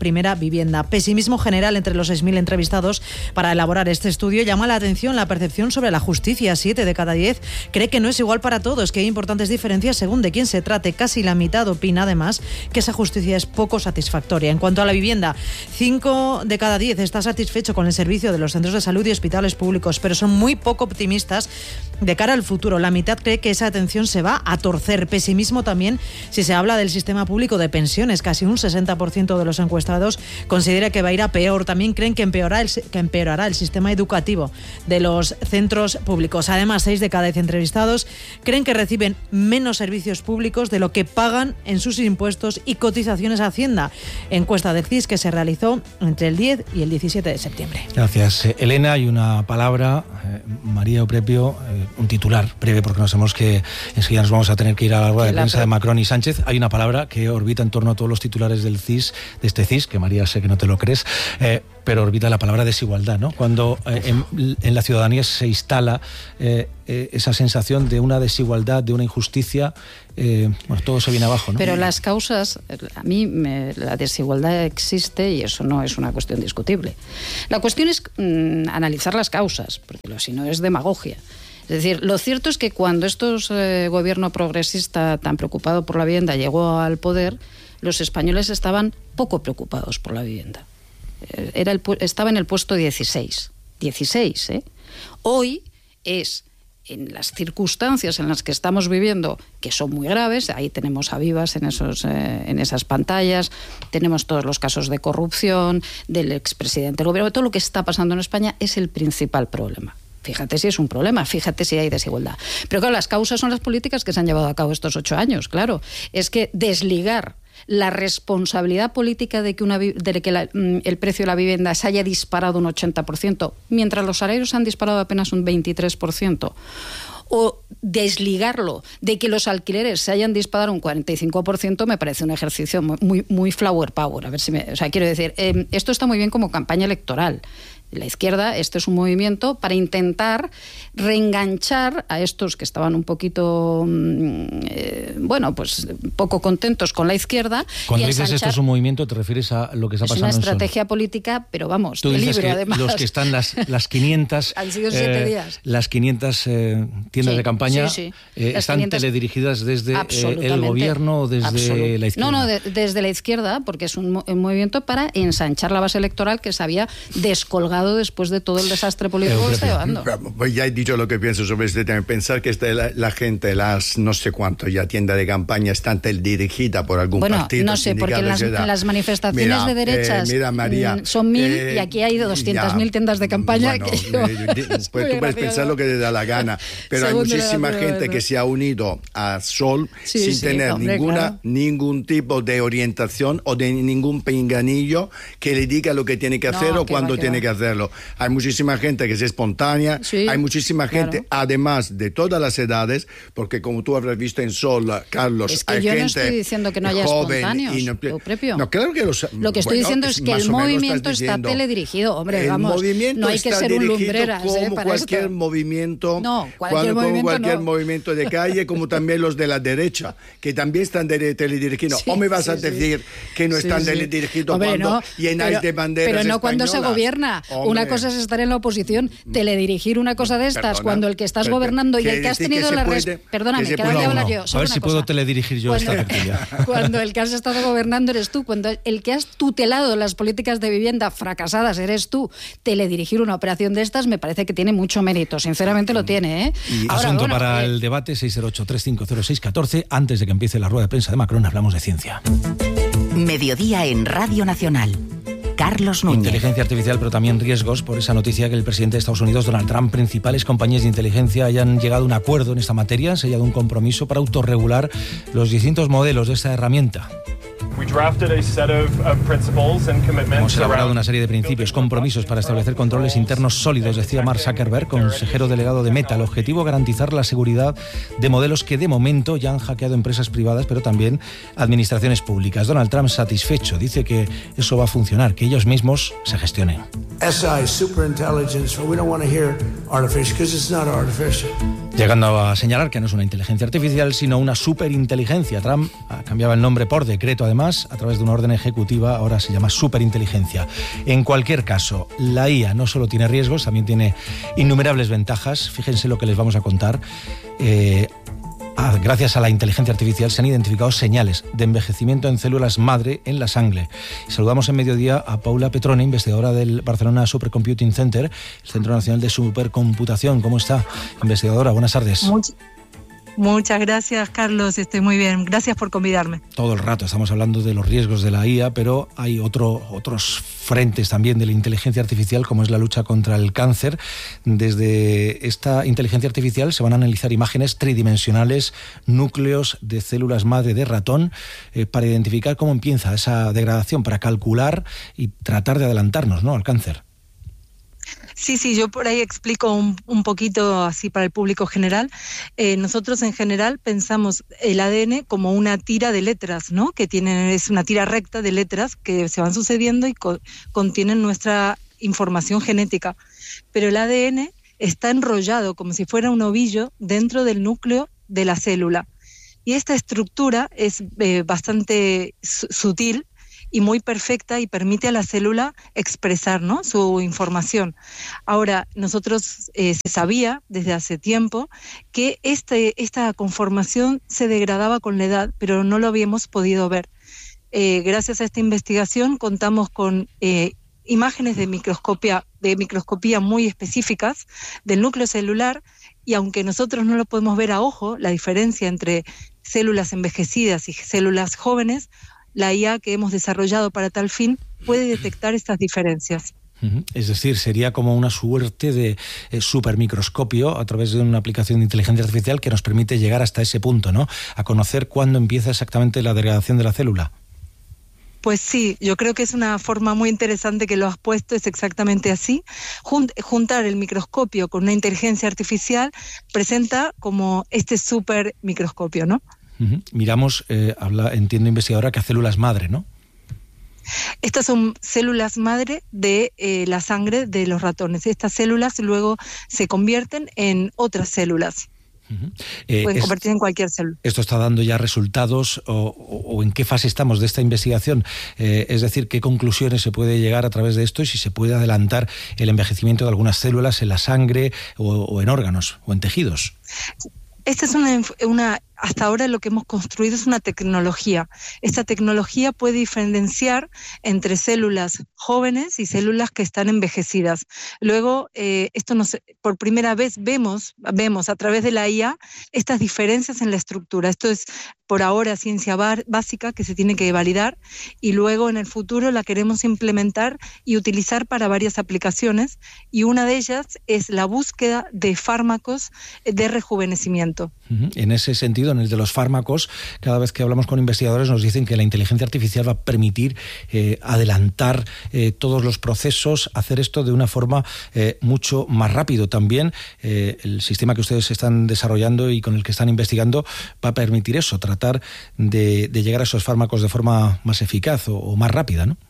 primera vivienda. Pesimismo general entre los seis mil entrevistados para elaborar este estudio. Llama la atención la percepción sobre la justicia. Siete de cada diez cree que no es igual para todos, que hay importantes diferencias según de quién se trate. Casi la mitad opina, además, que esa justicia es poco satisfactoria. En cuanto a la vivienda, cinco de cada diez está satisfecho con el servicio de los centros de salud y hospitales públicos, pero son muy poco optimistas de cara al futuro. La mitad cree que esa atención se va a torcer. Pesimismo también si se habla del sistema público de pensiones. Casi un sesenta por ciento de los encuestados considera que va a ir a peor. También creen que empeorará el, que empeorará el sistema educativo de los centros públicos. Además, seis de cada diez entrevistados creen que reciben menos servicios públicos de lo que pagan en sus impuestos y cotizaciones a Hacienda. Encuesta del C I S que se realizó entre el diez y el diecisiete de septiembre. Gracias, eh, Elena. Y una palabra, eh, María Oprepio, eh, un titular breve, porque no sabemos que enseguida nos vamos a tener que ir a la rueda de prensa de Macron y Sánchez. Hay una palabra que orbita en torno a todos los titulares del C I S, de este C I S, que María, sé que no te lo crees, eh, pero orbita la palabra desigualdad, ¿no? Cuando eh, en, en la ciudadanía se instala eh, eh, esa sensación de una desigualdad, de una injusticia, eh, bueno, todo se viene abajo, ¿no? Pero las causas, a mí me, la desigualdad existe y eso no es una cuestión discutible. La cuestión es mmm, analizar las causas, porque si no es demagogia. Es decir, lo cierto es que cuando este eh, gobierno progresista tan preocupado por la vivienda llegó al poder, los españoles estaban poco preocupados por la vivienda. Era el, estaba en el puesto dieciséis. dieciséis, ¿eh? Hoy es, en las circunstancias en las que estamos viviendo, que son muy graves, ahí tenemos a Vivas en, esos, eh, en esas pantallas, tenemos todos los casos de corrupción, del expresidente del gobierno, todo lo que está pasando en España es el principal problema. Fíjate si es un problema, fíjate si hay desigualdad. Pero claro, las causas son las políticas que se han llevado a cabo estos ocho años, claro. Es que desligar la responsabilidad política de que, una, de que la, el precio de la vivienda se haya disparado un ochenta por ciento, mientras los salarios se han disparado apenas un veintitrés por ciento, o desligarlo de que los alquileres se hayan disparado un cuarenta y cinco por ciento, me parece un ejercicio muy, muy flower power. A ver si me, o sea, quiero decir, eh, esto está muy bien como campaña electoral. La izquierda, este es un movimiento para intentar reenganchar a estos que estaban un poquito, eh, bueno, pues poco contentos con la izquierda. Cuando y dices ensanchar... esto es un movimiento, ¿te refieres a lo que está pasando en Es una Sol? estrategia política, pero vamos, Tú de dices libro, que además. los que están las, las quinientas... Han sido siete eh, días. Las quinientas eh, tiendas Sí, de campaña sí, sí. Eh, están quinientas... teledirigidas desde eh, el gobierno o desde Absolut... la izquierda. No, no, de, desde la izquierda, porque es un, un movimiento para ensanchar la base electoral que se había descolgado después de todo el desastre político que está llevando. Pues ya he dicho lo que pienso sobre este tema. Pensar que esta, la, la gente, las no sé cuánto ya tienda de campaña están dirigida por algún bueno, partido. No sé, porque en las, en las manifestaciones mira, de derechas eh, mira, María, son mil eh, y aquí hay doscientas mil tiendas de campaña. Bueno, que yo, eh, pues tú puedes pensar lo que te da la gana, pero hay muchísima gente que se ha unido a Sol sí, sin sí, tener hombre, ninguna claro. ningún tipo de orientación o de ningún pinganillo que le diga lo que tiene que hacer no, o que cuándo va, que tiene va. que hacerlo. Hay muchísima gente que es espontánea, sí, hay muchísima gente, claro. además de todas las edades, porque como tú habrás visto en Sol, Carlos, es que hay yo gente no estoy diciendo que no haya joven espontáneos, y no, Eupropio. no, claro que los, Lo que estoy bueno, diciendo es que más el o menos movimiento estás está diciendo, teledirigido. Hombre, el vamos, movimiento no hay que está ser un dirigido lumbreras como eh, para cualquier esto. movimiento, No, cualquier cuando, movimiento como cualquier no. movimiento de calle, como también los de la derecha, que también están de, teledirigidos. Sí, o me vas sí, a decir sí. que no Sí, están sí. teledirigidos Hombre, cuando no, llenáis pero, de banderas pero no cuando se españolas. gobierna. Hombre. Una cosa es estar en la oposición, teledirigir una cosa de estas, Perdona, cuando el que estás pero, gobernando y quiere el que has decir que tenido se la... puede- Res... Perdóname, que se que ahora puede- voy a hablar No, yo. a Solo ver una si cosa. puedo teledirigir yo Cuando- esta tertulia. Cuando el que has estado gobernando eres tú, cuando el que has tutelado las políticas de vivienda fracasadas eres tú, teledirigir una operación de estas me parece que tiene mucho mérito, sinceramente lo tiene, ¿eh? Y Ahora, asunto bueno, para eh, el debate seis cero ocho, tres cinco cero, seis uno cuatro. Antes de que empiece la rueda de prensa de Macron, hablamos de ciencia. Mediodía en Radio Nacional. Carlos Núñez. Inteligencia artificial, pero también riesgos por esa noticia que el presidente de Estados Unidos, Donald Trump, principales compañías de inteligencia hayan llegado a un acuerdo en esta materia, han sellado un compromiso para autorregular los distintos modelos de esta herramienta. Hemos elaborado una serie de principios, compromisos para establecer controles internos sólidos, decía Mark Zuckerberg, consejero delegado de Meta. El objetivo, garantizar la seguridad de modelos que de momento ya han hackeado empresas privadas, pero también administraciones públicas. Donald Trump satisfecho, dice que eso va a funcionar, que ellos mismos se gestionen. S I, superintelligence, we don't want to hear artificial, because it's not artificial. Llegando a señalar que no es una inteligencia artificial, sino una superinteligencia. Trump cambiaba el nombre por decreto, además, a través de una orden ejecutiva, ahora se llama superinteligencia. En cualquier caso, la I A no solo tiene riesgos, también tiene innumerables ventajas. Fíjense lo que les vamos a contar. Eh, Ah, gracias a la inteligencia artificial se han identificado señales de envejecimiento en células madre en la sangre. Saludamos en mediodía a Paula Petrone, investigadora del Barcelona Supercomputing Center, el Centro Nacional de Supercomputación. ¿Cómo está, investigadora? Buenas tardes. Much- Muchas gracias, Carlos. Estoy muy bien. Gracias por convidarme. Todo el rato estamos hablando de los riesgos de la I A, pero hay otro, otros frentes también de la inteligencia artificial, como es la lucha contra el cáncer. Desde esta inteligencia artificial se van a analizar imágenes tridimensionales, núcleos de células madre de ratón, eh, para identificar cómo empieza esa degradación, para calcular y tratar de adelantarnos, ¿no?, al cáncer. Sí, sí, yo por ahí explico un, un poquito así para el público general. Eh, nosotros en general pensamos el A D N como una tira de letras, ¿no? Que tiene, es una tira recta de letras que se van sucediendo y co- contienen nuestra información genética. Pero el A D N está enrollado como si fuera un ovillo dentro del núcleo de la célula. Y esta estructura es eh, bastante su- sutil y muy perfecta y permite a la célula expresar, ¿no?, su información. Ahora, nosotros eh, se sabía desde hace tiempo que este, esta conformación se degradaba con la edad, pero no lo habíamos podido ver. Eh, gracias a esta investigación contamos con eh, imágenes de microscopía, de microscopía muy específicas del núcleo celular, y aunque nosotros no lo podemos ver a ojo, la diferencia entre células envejecidas y células jóvenes, la I A que hemos desarrollado para tal fin puede detectar estas diferencias. Es decir, sería como una suerte de eh, supermicroscopio a través de una aplicación de inteligencia artificial que nos permite llegar hasta ese punto, ¿no?, a conocer cuándo empieza exactamente la degradación de la célula. Pues sí, yo creo que es una forma muy interesante que lo has puesto, es exactamente así. Jun- juntar el microscopio con una inteligencia artificial presenta como este supermicroscopio, ¿no? Uh-huh. Miramos, eh, habla, entiendo, investigadora, que a células madre, ¿no? Estas son células madre de eh, la sangre de los ratones. Estas células luego se convierten en otras células. Uh-huh. Eh, Pueden es, convertirse en cualquier célula. ¿Esto está dando ya resultados o, o, o en qué fase estamos de esta investigación? Eh, es decir, ¿qué conclusiones se puede llegar a través de esto y si se puede adelantar el envejecimiento de algunas células en la sangre o, o en órganos o en tejidos? Esta es una, una, hasta ahora lo que hemos construido es una tecnología. Esta tecnología puede diferenciar entre células jóvenes y células que están envejecidas. Luego, eh, esto nos, por primera vez vemos, vemos a través de la I A estas diferencias en la estructura. Esto es por ahora ciencia bar, básica que se tiene que validar y luego en el futuro la queremos implementar y utilizar para varias aplicaciones, y una de ellas es la búsqueda de fármacos de rejuvenecimiento. Uh-huh. En ese sentido, en el de los fármacos, cada vez que hablamos con investigadores nos dicen que la inteligencia artificial va a permitir eh, adelantar eh, todos los procesos, hacer esto de una forma eh, mucho más rápido. También eh, el sistema que ustedes están desarrollando y con el que están investigando va a permitir eso, tratar de, de llegar a esos fármacos de forma más eficaz o, o más rápida, ¿no?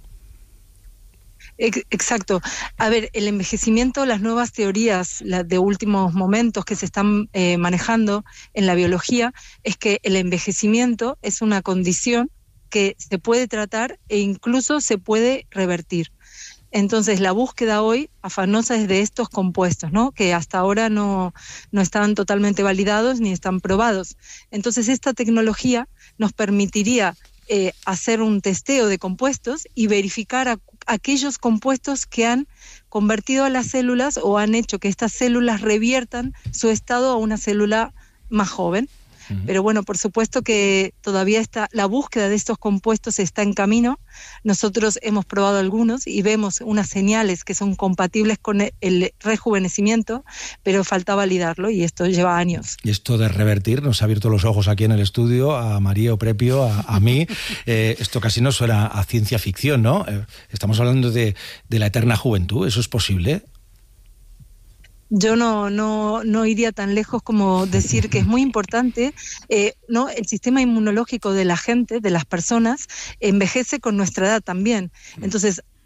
Exacto. A ver, el envejecimiento, las nuevas teorías la de últimos momentos que se están eh, manejando en la biología, es que el envejecimiento es una condición que se puede tratar e incluso se puede revertir. Entonces, la búsqueda hoy afanosa es de estos compuestos, ¿no?, que hasta ahora no, no están totalmente validados ni están probados. Entonces, esta tecnología nos permitiría eh, hacer un testeo de compuestos y verificar a, aquellos compuestos que han convertido a las células o han hecho que estas células reviertan su estado a una célula más joven. Pero bueno, por supuesto que todavía está la búsqueda de estos compuestos está en camino. Nosotros hemos probado algunos y vemos unas señales que son compatibles con el rejuvenecimiento, pero falta validarlo y esto lleva años. Y esto de revertir nos ha abierto los ojos aquí en el estudio, a María Oprepio, a, a mí. Eh, esto casi no suena a ciencia ficción, ¿no? Eh, estamos hablando de, de la eterna juventud. ¿Eso es posible? Yo no, no, no iría tan lejos como decir que es muy importante, eh, ¿no? El sistema inmunológico de la gente, de las personas, envejece con nuestra edad también. Entonces,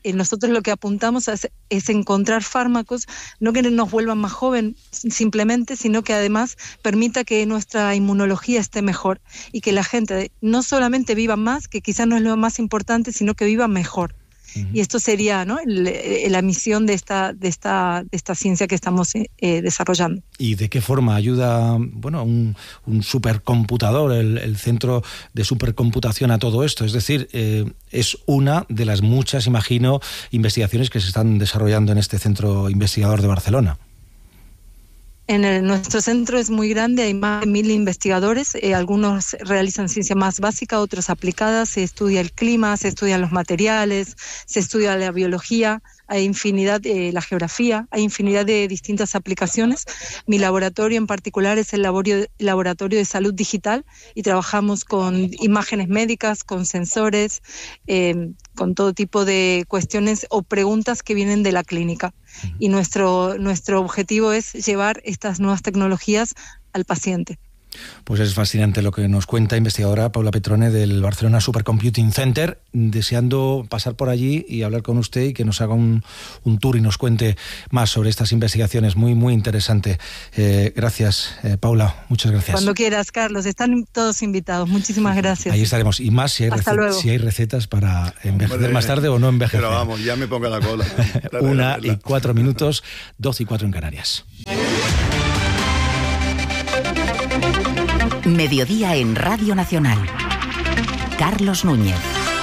eh, nosotros lo que apuntamos es, es encontrar fármacos, no que nos vuelvan más joven simplemente, sino que además permita que nuestra inmunología esté mejor y que la gente no solamente viva más, que quizás no es lo más importante, sino que viva mejor. Y esto sería, ¿no?, el, el, la misión de esta, de esta, de esta ciencia que estamos eh, desarrollando. ¿Y de qué forma ayuda, bueno, un, un supercomputador, el, el centro de supercomputación a todo esto? Es decir, eh, es una de las muchas, imagino, investigaciones que se están desarrollando en este centro investigador de Barcelona. En el, nuestro centro es muy grande, hay más de mil investigadores, eh, algunos realizan ciencia más básica, otros aplicadas, se estudia el clima, se estudian los materiales, se estudia la biología, hay infinidad, eh, la geografía, hay infinidad de distintas aplicaciones. Mi laboratorio en particular es el laboratorio, laboratorio de salud digital y trabajamos con imágenes médicas, con sensores, eh, con todo tipo de cuestiones o preguntas que vienen de la clínica. Y nuestro, nuestro objetivo es llevar estas nuevas tecnologías al paciente. Pues es fascinante lo que nos cuenta investigadora Paula Petrone del Barcelona Supercomputing Center, deseando pasar por allí y hablar con usted y que nos haga un, un tour y nos cuente más sobre estas investigaciones. Muy, muy interesante. Eh, gracias, eh, Paula, muchas gracias. Cuando quieras, Carlos, están todos invitados. Muchísimas gracias. Ahí estaremos. Y más si hay, recet- si hay recetas para envejecer Hombre, más tarde o no envejecer. Pero vamos, ya me pongo la cola. Una y cuatro minutos, doce y cuatro en Canarias. Mediodía en Radio Nacional. Carlos Núñez.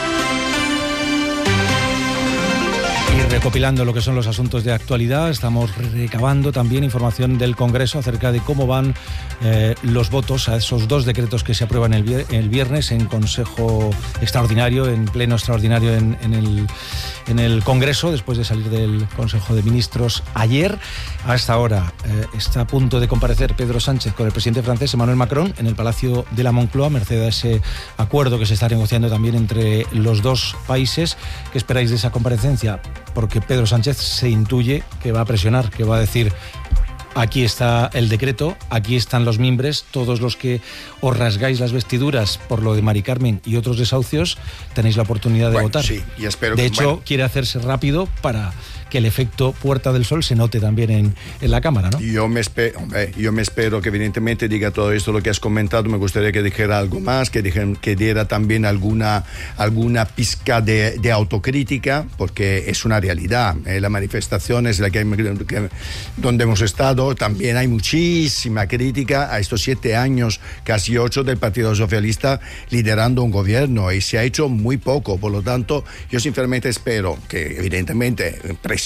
Y recopilando lo que son los asuntos de actualidad, estamos recabando también información del Congreso acerca de cómo van eh, los votos a esos dos decretos que se aprueban el, vier- el viernes en Consejo Extraordinario, en pleno extraordinario en, en, el, en el Congreso, después de salir del Consejo de Ministros ayer. Hasta ahora eh, está a punto de comparecer Pedro Sánchez con el presidente francés Emmanuel Macron en el Palacio de la Moncloa, merced a ese acuerdo que se está negociando también entre los dos países. ¿Qué esperáis de esa comparecencia? Porque Pedro Sánchez se intuye que va a presionar, que va a decir: aquí está el decreto, aquí están los mimbres, todos los que os rasgáis las vestiduras por lo de Mari Carmen y otros desahucios, tenéis la oportunidad de bueno, votar. Sí, y espero de que, hecho, bueno. quiere hacerse rápido para que el efecto Puerta del Sol se note también en, en la Cámara, ¿no? Yo me, espe- hombre, yo me espero que evidentemente diga todo esto lo que has comentado. Me gustaría que dijera algo más, que, dijeran, que diera también alguna, alguna pizca de, de autocrítica, porque es una realidad. Eh, la manifestación es la que, que donde hemos estado. También hay muchísima crítica a estos siete años, casi ocho, del Partido Socialista liderando un gobierno, y se ha hecho muy poco. Por lo tanto, yo sinceramente espero que evidentemente presione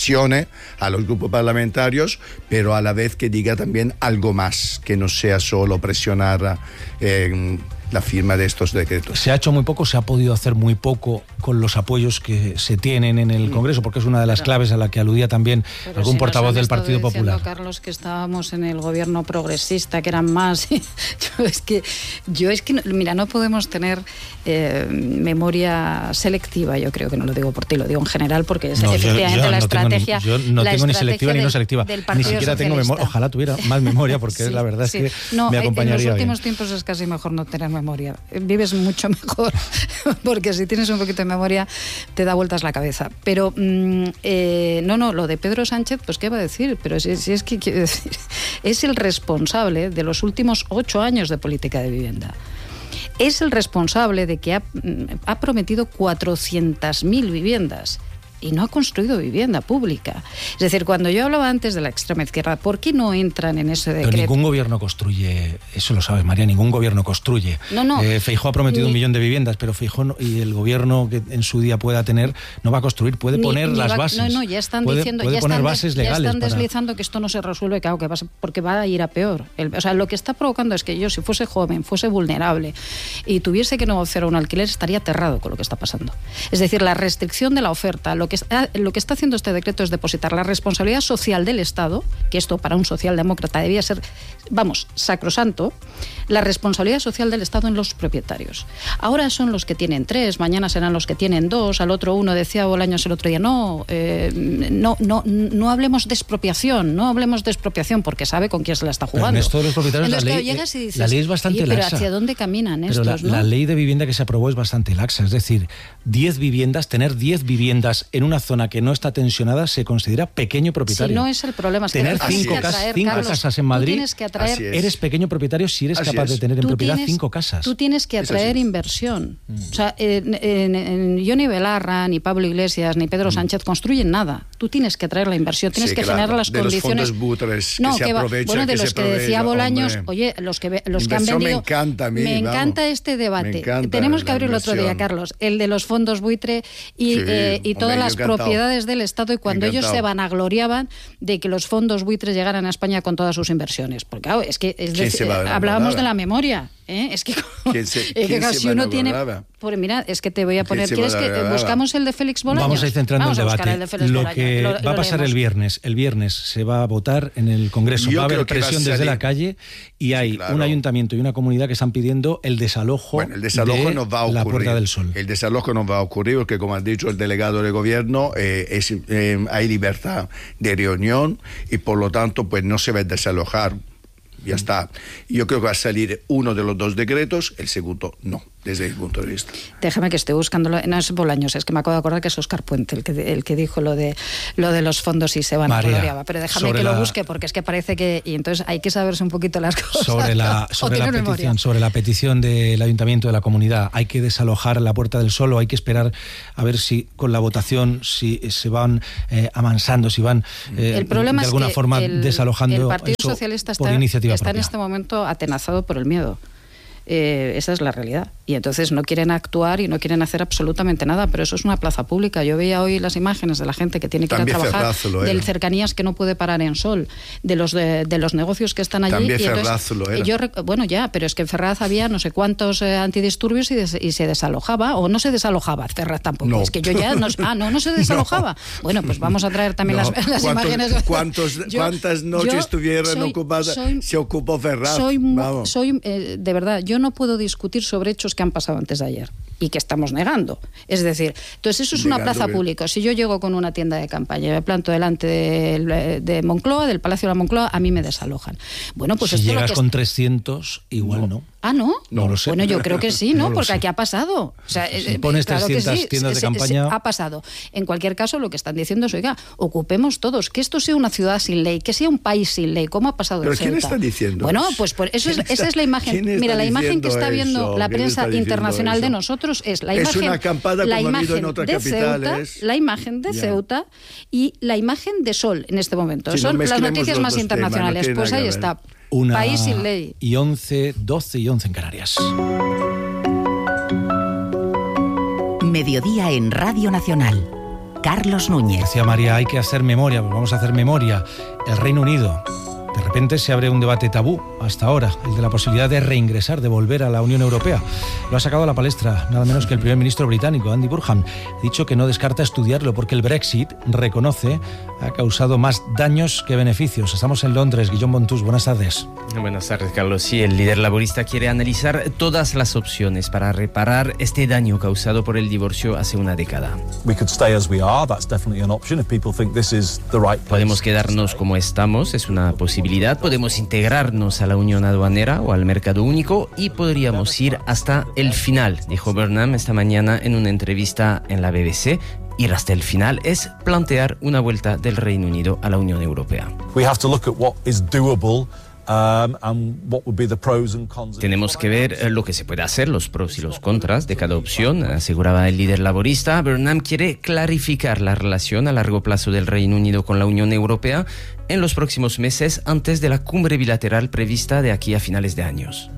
a los grupos parlamentarios, pero a la vez que diga también algo más, que no sea solo presionar eh, la firma de estos decretos. Se ha hecho muy poco, se ha podido hacer muy poco con los apoyos que se tienen en el Congreso, porque es una de las claves a la que aludía también Pero algún si portavoz del estado Partido diciendo, Popular. Carlos, que estábamos en el gobierno progresista, que eran más. yo es que, yo es que, mira, no podemos tener eh, memoria selectiva. Yo creo que no lo digo por ti, lo digo en general, porque es No, efectivamente yo, yo la no estrategia. Tengo ni, yo no la tengo ni selectiva del, ni no selectiva. Ni siquiera tengo memoria. Ojalá tuviera más memoria, porque sí, la verdad sí. es que no, me acompañaría en los últimos bien. tiempos es casi mejor no tener memoria. Vives mucho mejor, porque si tienes un poquito de memoria te da vueltas la cabeza. Pero mmm, eh, no, no, lo de Pedro Sánchez, pues qué va a decir, pero si, si es que quiero decir, es el responsable de los últimos ocho años de política de vivienda. Es el responsable de que ha, ha prometido cuatrocientas mil viviendas y no ha construido vivienda pública. Es decir, cuando yo hablaba antes de la extrema izquierda, ¿por qué no entran en ese decreto? Pero ningún gobierno construye, eso lo sabes, María, ningún gobierno construye. No, no. Eh, Feijóo ha prometido ni, un millón de viviendas, pero Feijóo no, y el gobierno que en su día pueda tener no va a construir, puede ni, poner ni las va, bases. No, no, ya están puede, diciendo, puede ya poner están, bases legales. Ya están para... deslizando que esto no se resuelve, claro, que va, porque va a ir a peor. El, o sea, lo que está provocando es que yo, si fuese joven, fuese vulnerable y tuviese que negociar un alquiler, estaría aterrado con lo que está pasando. Es decir, la restricción de la oferta, lo que está, lo que está haciendo este decreto es depositar la responsabilidad social del Estado, que esto para un socialdemócrata debía ser, vamos, sacrosanto, la responsabilidad social del Estado en los propietarios. Ahora son los que tienen tres, mañana serán los que tienen dos, al otro uno decía Bolaños el otro día, no, eh, no, no, no hablemos de expropiación, no hablemos de expropiación, porque sabe con quién se la está jugando. Pero en esto de los propietarios, Entonces, la, ley, llegas y dices, la ley es bastante pero laxa. ¿hacia dónde caminan pero estos? La, ¿no? la ley de vivienda que se aprobó es bastante laxa, es decir, diez viviendas, tener diez viviendas en una zona que no está tensionada se considera pequeño propietario. Si no es el problema, es que tener tú cinco, tienes que atraer, cinco Carlos, casas en Madrid, tú tienes que atraer, eres pequeño propietario si eres Así capaz es. de tener en Tú propiedad tienes- cinco casas. Tú tienes que Es atraer así. inversión. O sea, en, en- en- yo ni Belarra, ni Pablo Iglesias, ni Pedro Sánchez construyen nada. Tú tienes que atraer la inversión, tienes Sí, que claro. generar las De los condiciones. fondos buitres que no, se que va- aprovechan, bueno, de que los se que decía aprovechan, Bolaños, hombre. oye, los que ve- los que han Inversión me vendido. encanta a mí, Me vamos. encanta este Me debate. encanta Tenemos que la abrir el otro día, inversión. Carlos, el de los fondos buitre y, Sí, eh, y hombre, todas yo las encantado. propiedades del Estado, y cuando ellos Encantado. se vanagloriaban de que los fondos buitres llegaran a España con todas sus inversiones. Porque claro, es que es ¿Quién decir, se va a enamorar? hablábamos de la memoria. ¿eh? Es que, ¿Quién se, es que quién casi se va a uno tiene. enamorar? Pues mira, es que te voy a ¿Quién poner. se ¿Quieres va a que enamorar? buscamos el de Félix Bolaños? Vamos a ir centrando Vamos el a buscar debate. el de Félix Lo Bolaños, que lo- va lo a pasar leemos. el viernes. El viernes se va a votar en el Congreso. Yo va a haber creo que va a presión desde salir- la calle y hay Claro. un ayuntamiento y una comunidad que están pidiendo el desalojo, Bueno, el desalojo de nos va a ocurrir. la Puerta del Sol. El desalojo nos va a ocurrir porque, como ha dicho el delegado del gobierno, eh, es, eh, hay libertad de reunión y, por lo tanto, pues no se va a desalojar. Ya está. Yo creo que va a salir uno de los dos decretos, el segundo no, desde mi punto de vista. Déjame que esté buscándolo. No es Bolaños, es que me acabo de acordar que es Óscar Puente el que, el que dijo lo de lo de los fondos y se van a María, gloriaba. Pero déjame sobre que lo la- busque, porque es que parece que. Y entonces hay que saberse un poquito las cosas. Sobre la, o sobre, la tener memoria. petición, sobre la petición del ayuntamiento de la comunidad, hay que desalojar la Puerta del Sol o hay que esperar a ver si con la votación si se van eh, amansando, si van eh, El problema de es alguna que forma el, desalojando el Partido eso Socialista por está, iniciativa está en propia. este momento atenazado por el miedo. Eh, esa es la realidad. Y entonces no quieren actuar y no quieren hacer absolutamente nada, pero eso es una plaza pública. Yo veía hoy las imágenes de la gente que tiene que También ir a trabajar, Ferrazo lo del era. cercanías que no puede parar en Sol, de los de, de los negocios que están allí. También y entonces, Ferraz lo era. yo rec- bueno, ya, pero es que en Ferraz había no sé cuántos eh, antidisturbios y, des- y se desalojaba, o no se desalojaba, Ferraz tampoco. No. Es que yo ya no, ah, no, no se desalojaba. Bueno, pues vamos a traer también No. las, las ¿Cuántos- imágenes. cuántos- Yo- ¿Cuántas noches yo estuvieron soy- ocupadas? soy- se ocupó Ferraz. soy, mu- Vamos. soy eh, de verdad, yo no puedo discutir sobre hechos que han pasado antes de ayer y que estamos negando. Es decir, entonces eso es una Negando plaza que- pública. Si yo llego con una tienda de campaña y me planto delante de, de Moncloa, del Palacio de la Moncloa, a mí me desalojan. Bueno, pues si esto lo llegas que con trescientos, igual no. Ah, ¿no? No lo sé. Bueno, yo creo que sí, ¿no? No lo Porque sé. aquí ha pasado. O sea, Si eh, pones claro que trescientas sí, tiendas de se- se- campaña- ha pasado. En cualquier caso, lo que están diciendo es, oiga, ocupemos todos, que esto sea una ciudad sin ley, que sea un país sin ley, ¿cómo ha pasado en ¿Pero quién Ceuta? está diciendo Bueno, eso? pues por eso es, ¿Quién esa está- es la imagen. quién está Mira, la imagen que diciendo está viendo eso? la ¿Quién prensa está diciendo internacional de eso? nosotros es la Es imagen, una acampada la como ha habido imagen en otras de Ceuta, capitales. la imagen de Ya. Ceuta y la imagen de Sol en este momento. Sí, no Son las mezclemos noticias los más dos temas, no internacionales. tiene Pues nada ahí que ver. está. Una País sin ley. y once, doce y once en Canarias. Mediodía en Radio Nacional. Carlos Núñez. Decía María, hay que hacer memoria, pues vamos a hacer memoria. El Reino Unido. De repente se abre un debate tabú hasta ahora, el de la posibilidad de reingresar, de volver a la Unión Europea. Lo ha sacado a la palestra nada menos que el primer ministro británico, Andy Burnham. Ha dicho que no descarta estudiarlo porque el Brexit, reconoce, ha causado más daños que beneficios. Estamos en Londres. Guillaume Bontus, buenas tardes. Buenas tardes, Carlos. Sí, el líder laborista quiere analizar todas las opciones para reparar este daño causado por el divorcio hace una década. Podemos quedarnos como estamos, es una posibilidad. Podemos integrarnos a la Unión Aduanera o al mercado único y podríamos ir hasta el final, dijo Burnham esta mañana en una entrevista en la B B C. Ir hasta el final es plantear una vuelta del Reino Unido a la Unión Europea. Tenemos que ver eh, lo que se puede hacer, los pros y los contras de cada opción, aseguraba el líder laborista. Burnham quiere clarificar la relación a largo plazo del Reino Unido con la Unión Europea en los próximos meses antes de la cumbre bilateral prevista de aquí a finales de años.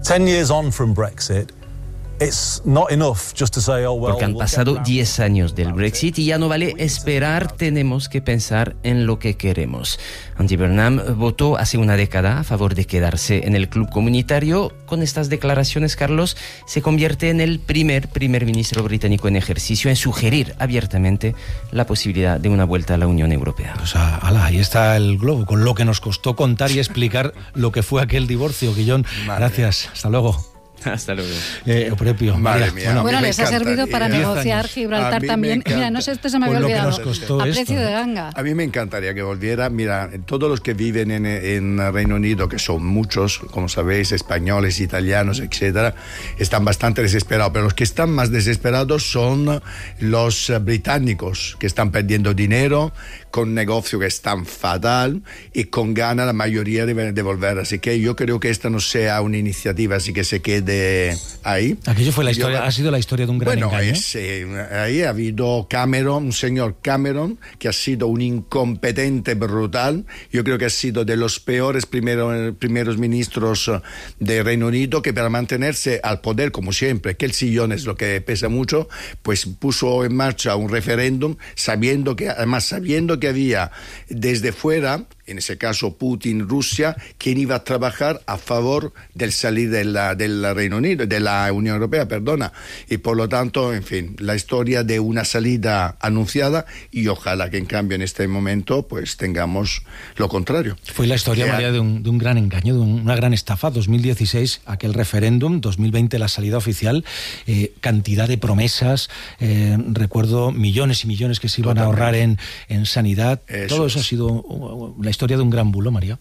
Porque han pasado diez años del Brexit y ya no vale esperar, tenemos que pensar en lo que queremos. Andy Burnham votó hace una década a favor de quedarse en el club comunitario. Con estas declaraciones, Carlos se convierte en el primer primer ministro británico en ejercicio en sugerir abiertamente la posibilidad de una vuelta a la Unión Europea. O sea, ala, ahí está el globo, con lo que nos costó contar y explicar lo que fue aquel divorcio. Guillón, gracias. Hasta luego. Hasta luego. Eh, Eupropio, Madre María, mía, bueno, Bueno, me les ha encanta. servido para Y- negociar A Gibraltar mí me también. encanta. Mira, no sé, esto se me Por había lo que olvidado. nos costó A esto, precio ¿eh? de ganga. A mí me encantaría que volviera. Mira, todos los que viven en, en Reino Unido, que son muchos, como sabéis, españoles, italianos, etcétera, están bastante desesperados. Pero los que están más desesperados son los eh, británicos, que están perdiendo dinero, con negocios que están fatal y con ganas la mayoría de, de volver. Así que yo creo que esta no sea una iniciativa así que se quede ahí. Aquello fue la Yo- historia, ha sido la historia de un gran Bueno, engaño. es, eh, ahí ha habido Cameron, un señor Cameron, que ha sido un incompetente brutal. Yo creo que ha sido de los peores primero, primeros ministros eh, de Reino Unido, que para mantenerse al poder, como siempre, que el sillón es lo que pesa mucho, pues puso en marcha un referéndum, sabiendo que, además sabiendo que había desde fuera, en ese caso Putin, Rusia, quien iba a trabajar a favor del salir de la, del Reino Unido, de la Unión Europea, perdona. Y por lo tanto, en fin, la historia de una salida anunciada, y ojalá que en cambio en este momento pues tengamos lo contrario. Fue la historia, Que- María, de un, de un gran engaño, de un- una gran estafa. dos mil dieciséis, aquel referéndum, dos mil veinte, la salida oficial, eh, cantidad de promesas, eh, recuerdo millones y millones que se iban Totalmente. a ahorrar en, en sanidad. Eso Todo eso es. ha sido uh, la historia de un gran bulo, María.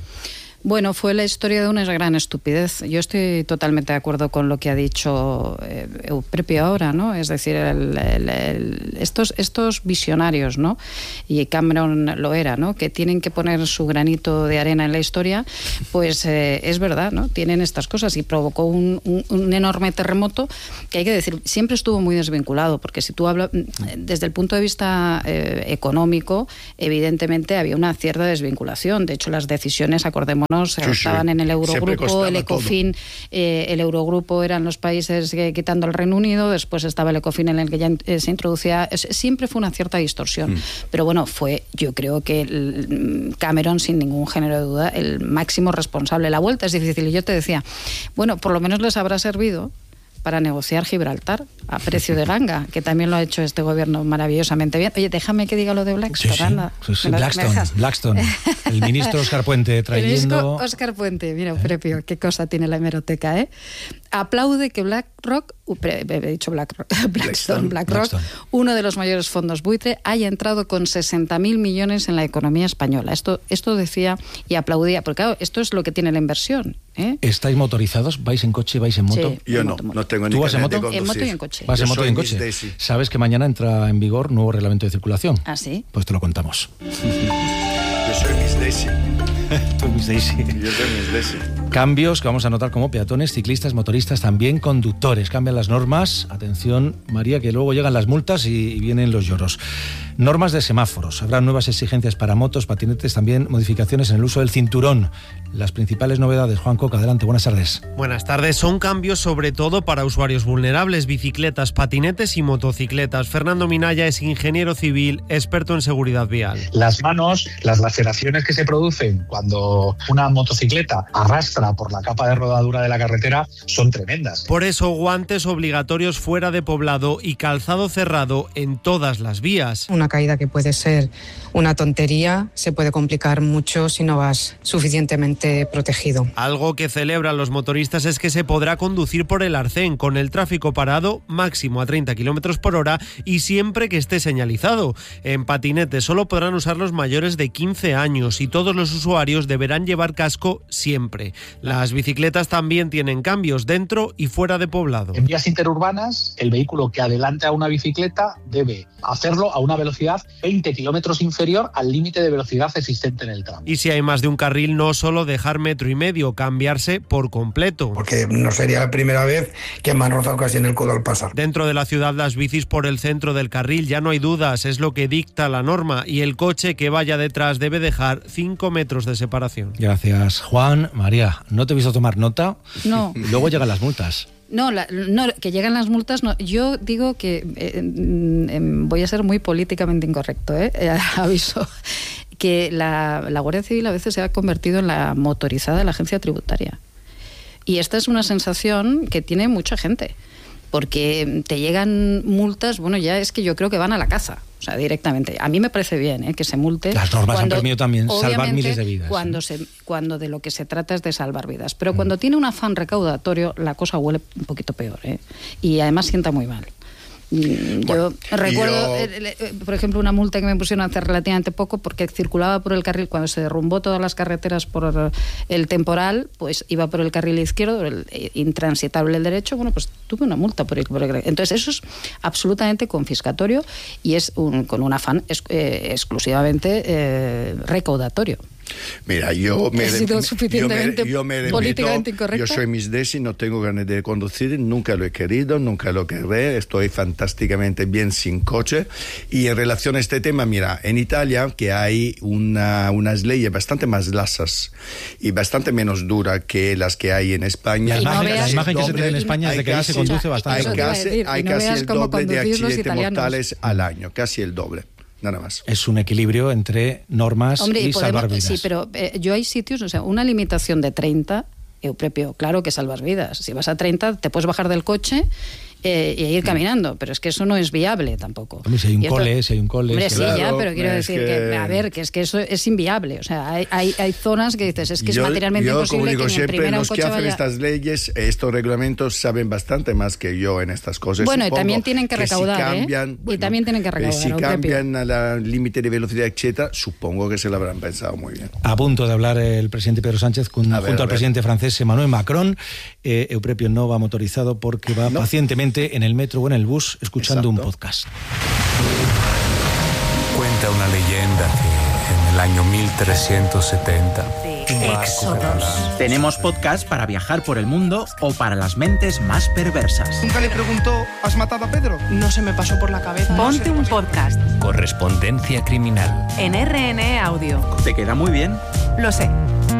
Bueno, fue la historia de una gran estupidez. Yo estoy totalmente de acuerdo con lo que ha dicho eh, Eupropio ahora, ¿no? Es decir, el, el, el, estos, estos visionarios, ¿no? Y Cameron lo era, ¿no? Que tienen que poner su granito de arena en la historia, pues eh, es verdad, ¿no? Tienen estas cosas y provocó un, un, un enorme terremoto que hay que decir, siempre estuvo muy desvinculado, porque si tú hablas, desde el punto de vista eh, económico, evidentemente había una cierta desvinculación. De hecho, las decisiones, acordémonos, se Sí, sí. estaban en el Siempre Eurogrupo, costaba el Ecofin, eh, el Eurogrupo eran los países que, quitando el Reino Unido, después estaba el Ecofin en el que ya eh, se introducía, es, siempre fue una cierta distorsión, mm. pero bueno, fue yo creo que el Cameron, sin ningún género de duda, el máximo responsable. La vuelta es difícil y yo te decía, bueno, por lo menos les habrá servido para negociar Gibraltar a precio de ganga, que también lo ha hecho este gobierno maravillosamente bien. Oye, déjame que diga lo de Blackstone, Sí, sí, anda. sí, sí, ¿Me Blackstone, dejas? Blackstone, el ministro Óscar Puente trayendo... Óscar Puente, mira, Eupropio, qué cosa tiene la hemeroteca, ¿eh? Aplaude que BlackRock, he dicho BlackRock, Blackstone, BlackRock, Blackstone. uno de los mayores fondos buitre, haya entrado con sesenta mil millones en la economía española. Esto, esto decía y aplaudía, porque claro, esto es lo que tiene la inversión, ¿eh? ¿Estáis motorizados? ¿Vais en coche? ¿Vais en moto? Sí. Yo no, moto, moto. no tengo ni ¿Tú vas en carnet de moto? En conducir. moto y en coche. Vas Yo en moto y soy en Miss coche. Daisy. Sabes que mañana entra en vigor nuevo reglamento de circulación. ¿Ah, sí? Pues te lo contamos. Yo soy Miss Daisy. Tú, Miss Daisy. Yo soy Miss Daisy. Cambios que vamos a notar como peatones, ciclistas, motoristas, también conductores. Cambian las normas. Atención, María, que luego llegan las multas y, y vienen los lloros. Normas de semáforos. Habrá nuevas exigencias para motos, patinetes, también modificaciones en el uso del cinturón. Las principales novedades. Juan Coca, adelante, buenas tardes. Buenas tardes. Son cambios sobre todo para usuarios vulnerables, bicicletas, patinetes y motocicletas. Fernando Minaya es ingeniero civil, experto en seguridad vial. Las manos, las laceraciones que se producen cuando una motocicleta arrastra por la capa de rodadura de la carretera son tremendas. Por eso, guantes obligatorios fuera de poblado y calzado cerrado en todas las vías. Una caída que puede ser una tontería se puede complicar mucho si no vas suficientemente protegido. Algo que celebran los motoristas es que se podrá conducir por el arcén con el tráfico parado máximo a treinta kilómetros por hora y siempre que esté señalizado. En patinetes solo podrán usar los mayores de quince años y todos los usuarios deberán llevar casco siempre. Las bicicletas también tienen cambios dentro y fuera de poblado. En vías interurbanas, el vehículo que adelante a una bicicleta debe hacerlo a una velocidad veinte kilómetros inferior al límite de velocidad existente en el tramo. Y si hay más de un carril, no solo dejar metro y medio, cambiarse por completo. Porque no sería la primera vez que me han rozado casi en el codo al pasar. Dentro de la ciudad, las bicis por el centro del carril, ya no hay dudas, es lo que dicta la norma, y el coche que vaya detrás debe dejar cinco metros de separación. Gracias, Juan. María, no te he visto tomar nota. No. Luego llegan las multas. No, la, no, que llegan las multas, no. Yo digo que eh, eh, voy a ser muy políticamente incorrecto, ¿eh? Eh, aviso, que la, la Guardia Civil a veces se ha convertido en la motorizada de la agencia tributaria. Y esta es una sensación que tiene mucha gente. porque te llegan multas, bueno, ya es que yo creo que van a la caza. O sea, directamente. A mí me parece bien ¿eh? que se multe. Las normas cuando, han permitido también salvar miles de vidas. Cuando, se, cuando de lo que se trata es de salvar vidas. Pero mm. cuando tiene un afán recaudatorio, la cosa huele un poquito peor. ¿eh? Y además sienta muy mal. Yo bueno, recuerdo, yo... por ejemplo, una multa que me pusieron hace relativamente poco porque circulaba por el carril, cuando se derrumbó todas las carreteras por el temporal, pues iba por el carril izquierdo, el intransitable el derecho, bueno, pues tuve una multa por el, por el entonces eso es absolutamente confiscatorio y es un, con un afán es, eh, exclusivamente eh, recaudatorio. Mira, yo me, he sido suficientemente yo me, yo me políticamente repito, incorrecta. Yo soy Miss Daisy, no tengo ganas de conducir, nunca lo he querido, nunca lo querré, estoy fantásticamente bien sin coche. Y en relación a este tema, mira, en Italia que hay una, unas leyes bastante más lasas y bastante menos duras que las que hay en España. La imagen, la imagen que se tiene en España es de que ahí se conduce bastante. Hay casi, decir, hay no casi el doble de accidentes mortales al año, casi el doble. Nada más. Es un equilibrio entre normas Hombre, y, y podemos, salvar vidas. Sí, pero eh, yo hay sitios, o sea, una limitación de treinta, Euprepio, claro que salvas vidas. Si vas a treinta, te puedes bajar del coche eh, y ir caminando, pero es que eso no es viable tampoco. Hombre, si hay un esto, cole, si hay un cole... Hombre, si sí, claro, ya, pero quiero decir que... que, a ver, que es que eso es inviable. O sea, hay, hay, hay zonas que dices, es que yo, es materialmente yo, imposible como digo que ni en siempre, primera un los coche que hacen vaya... estas leyes, estos reglamentos, saben bastante más que yo en estas cosas. Bueno, Supongo y también tienen que recaudar, si cambian, ¿eh? Bueno, y también tienen que recaudar. Si cambian al límite de velocidad, etcétera, supongo que se lo habrán pensado muy bien. A punto de hablar el presidente Pedro Sánchez con, ver, junto al presidente francés Emmanuel Macron. Eh, Euprepio no va motorizado porque va no. pacientemente en el metro o en el bus escuchando Exacto. un podcast. Cuenta una leyenda que en el año mil trescientos setenta... Éxodos. Tenemos podcast para viajar por el mundo o para las mentes más perversas. Nunca le preguntó, ¿has matado a Pedro? No se me pasó por la cabeza. Ponte un podcast. Correspondencia criminal. En R N E Audio. ¿Te queda muy bien? Lo sé.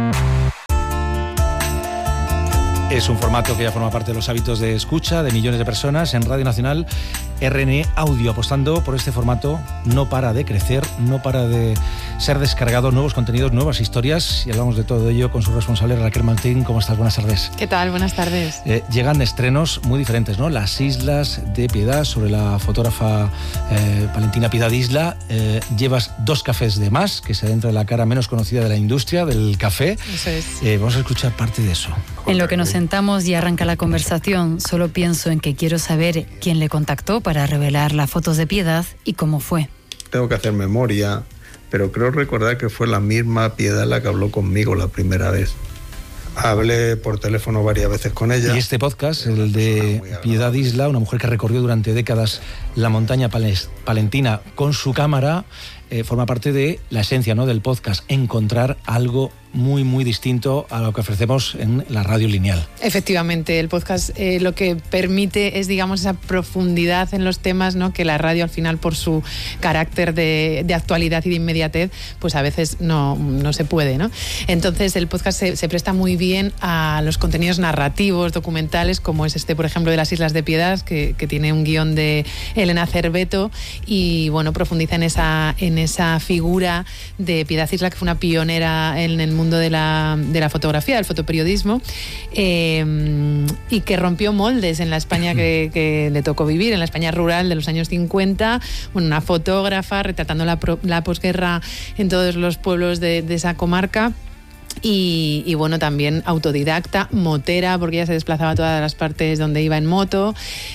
Es un formato que ya forma parte de los hábitos de escucha de millones de personas en Radio Nacional. R N E Audio, apostando por este formato, no para de crecer, no para de ser descargado, nuevos contenidos, nuevas historias, y hablamos de todo ello con su responsable Raquel Martín. ¿Cómo estás? Buenas tardes. ¿Qué tal? Buenas tardes. Eh, llegan estrenos muy diferentes, ¿no? Las Islas de Piedad, sobre la fotógrafa eh, Valentina Piedad Isla. Eh, llevas dos cafés de más, que se adentra en la cara menos conocida de la industria del café. Eso es. Eh, vamos a escuchar parte de eso. En lo que nos sentamos y arranca la conversación, solo pienso en que quiero saber quién le contactó para revelar las fotos de Piedad y cómo fue. Tengo que hacer memoria, pero creo recordar que fue la misma Piedad la que habló conmigo la primera vez. Hablé por teléfono varias veces con ella. Y este podcast, el de Piedad Isla, una mujer que recorrió durante décadas la montaña palentina con su cámara, eh, forma parte de la esencia, ¿no?, del podcast, encontrar algo muy, muy distinto a lo que ofrecemos en la radio lineal. Efectivamente, el podcast eh, lo que permite es, digamos, esa profundidad en los temas, ¿no?, que la radio al final, por su carácter de, de actualidad y de inmediatez, pues a veces no, no se puede, ¿no? Entonces el podcast se, se presta muy bien a los contenidos narrativos, documentales, como es este, por ejemplo, de las Islas de Piedad, que, que tiene un guión de Elena Cerveto y, bueno, profundiza en esa, en esa figura de Piedad Isla, que fue una pionera en el mundo de la, de la fotografía, del fotoperiodismo, eh, y que rompió moldes en la España que, que le tocó vivir, en la España rural de los años cincuenta, bueno, una fotógrafa retratando la, la posguerra en todos los pueblos de, de esa comarca. Y, y bueno, también autodidacta, motera, porque ella se desplazaba a todas las partes donde iba en moto.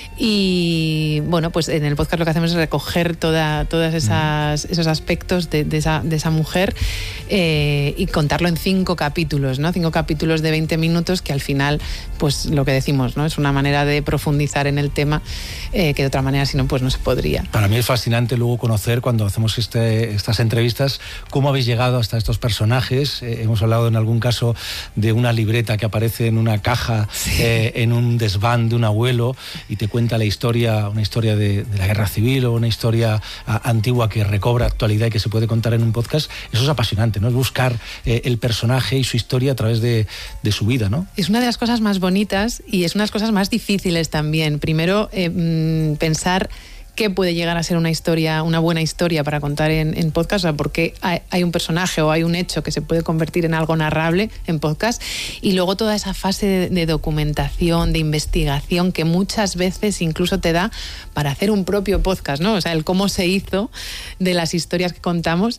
Y bueno, pues en el podcast lo que hacemos es recoger toda, todas esas, esos aspectos de, de, esa, de esa mujer eh, y contarlo en cinco capítulos, ¿no? Cinco capítulos de veinte minutos que al final, pues lo que decimos, ¿no?, es una manera de profundizar en el tema eh, que de otra manera, si no, pues no se podría. Para mí es fascinante luego conocer, cuando hacemos este, estas entrevistas, cómo habéis llegado hasta estos personajes. Eh, hemos hablado en algún caso de una libreta que aparece en una caja, sí. eh, en un desván de un abuelo, y te cuenta la historia, una historia de, de la guerra civil, o una historia a, antigua que recobra actualidad y que se puede contar en un podcast. Eso es apasionante, ¿no? Es buscar eh, el personaje y su historia a través de, de su vida, ¿no? Es una de las cosas más bonitas y es una de las cosas más difíciles también. Primero, eh, pensar qué puede llegar a ser una historia, una buena historia para contar en, en podcast, o sea, por qué hay, hay un personaje o hay un hecho que se puede convertir en algo narrable en podcast, y luego toda esa fase de, de documentación, de investigación que muchas veces incluso te da para hacer un propio podcast, ¿no? O sea, el cómo se hizo de las historias que contamos,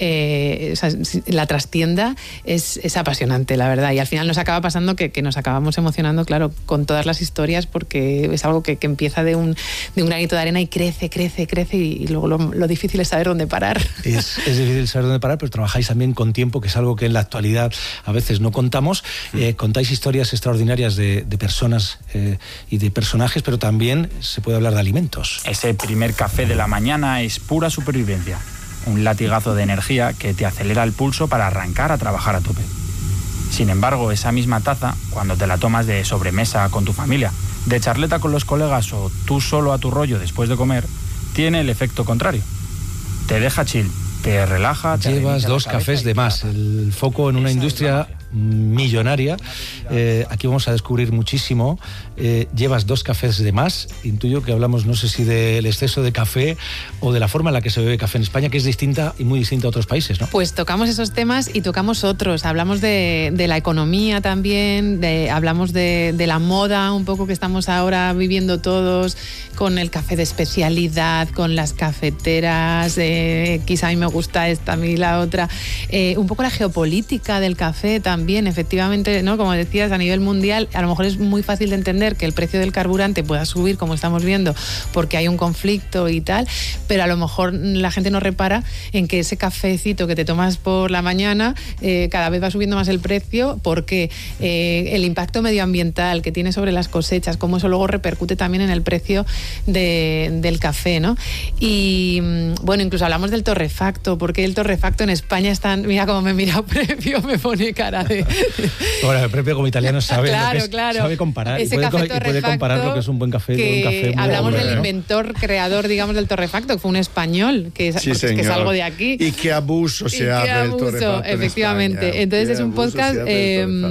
eh, o sea, la trastienda es, es apasionante, la verdad, y al final nos acaba pasando que, que nos acabamos emocionando, claro, con todas las historias, porque es algo que, que empieza de un, de un granito de arena y crece, crece, crece, y, y luego lo, lo difícil es saber dónde parar. Es, es difícil saber dónde parar, pero trabajáis también con tiempo, que es algo que en la actualidad a veces no contamos. Eh, contáis historias extraordinarias de, de personas eh, y de personajes, pero también se puede hablar de alimentos. Ese primer café de la mañana es pura supervivencia. Un latigazo de energía que te acelera el pulso para arrancar a trabajar a tope. Sin embargo, esa misma taza, cuando te la tomas de sobremesa con tu familia, de charleta con los colegas o tú solo a tu rollo después de comer, tiene el efecto contrario. Te deja chill, te relaja. Te Llevas dos cafés de más, el foco en una industria millonaria. Eh, aquí vamos a descubrir muchísimo. Eh, llevas dos cafés de más. Intuyo que hablamos, no sé si del exceso de café o de la forma en la que se bebe café en España, que es distinta y muy distinta a otros países, ¿no? Pues tocamos esos temas y tocamos otros. Hablamos de, de la economía también, de, hablamos de, de la moda un poco que estamos ahora viviendo todos, con el café de especialidad, con las cafeteras, eh, quizá a mí me gusta esta, a mí la otra. Eh, un poco la geopolítica del café también. Bien, efectivamente, ¿no? Como decías, a nivel mundial, a lo mejor es muy fácil de entender que el precio del carburante pueda subir, como estamos viendo, porque hay un conflicto y tal, pero a lo mejor la gente no repara en que ese cafecito que te tomas por la mañana eh, cada vez va subiendo más el precio, porque eh, el impacto medioambiental que tiene sobre las cosechas, cómo eso luego repercute también en el precio de, del café, ¿no? Y bueno, incluso hablamos del torrefacto, porque el torrefacto en España está, mira cómo me mira Prepio, me pone cara de... Bueno, el Prepio como italiano sabe, claro, lo que es, claro. sabe comparar y Ese puede, café y puede comparar lo que es un buen café con un café muy hablamos bueno, del ¿no? inventor, creador, digamos, del torrefacto, que fue un español, que es, Sí, que es algo de aquí. Y qué abuso se hace del torrefacto efectivamente. en España. Entonces Qué es un abuso podcast se hace del eh,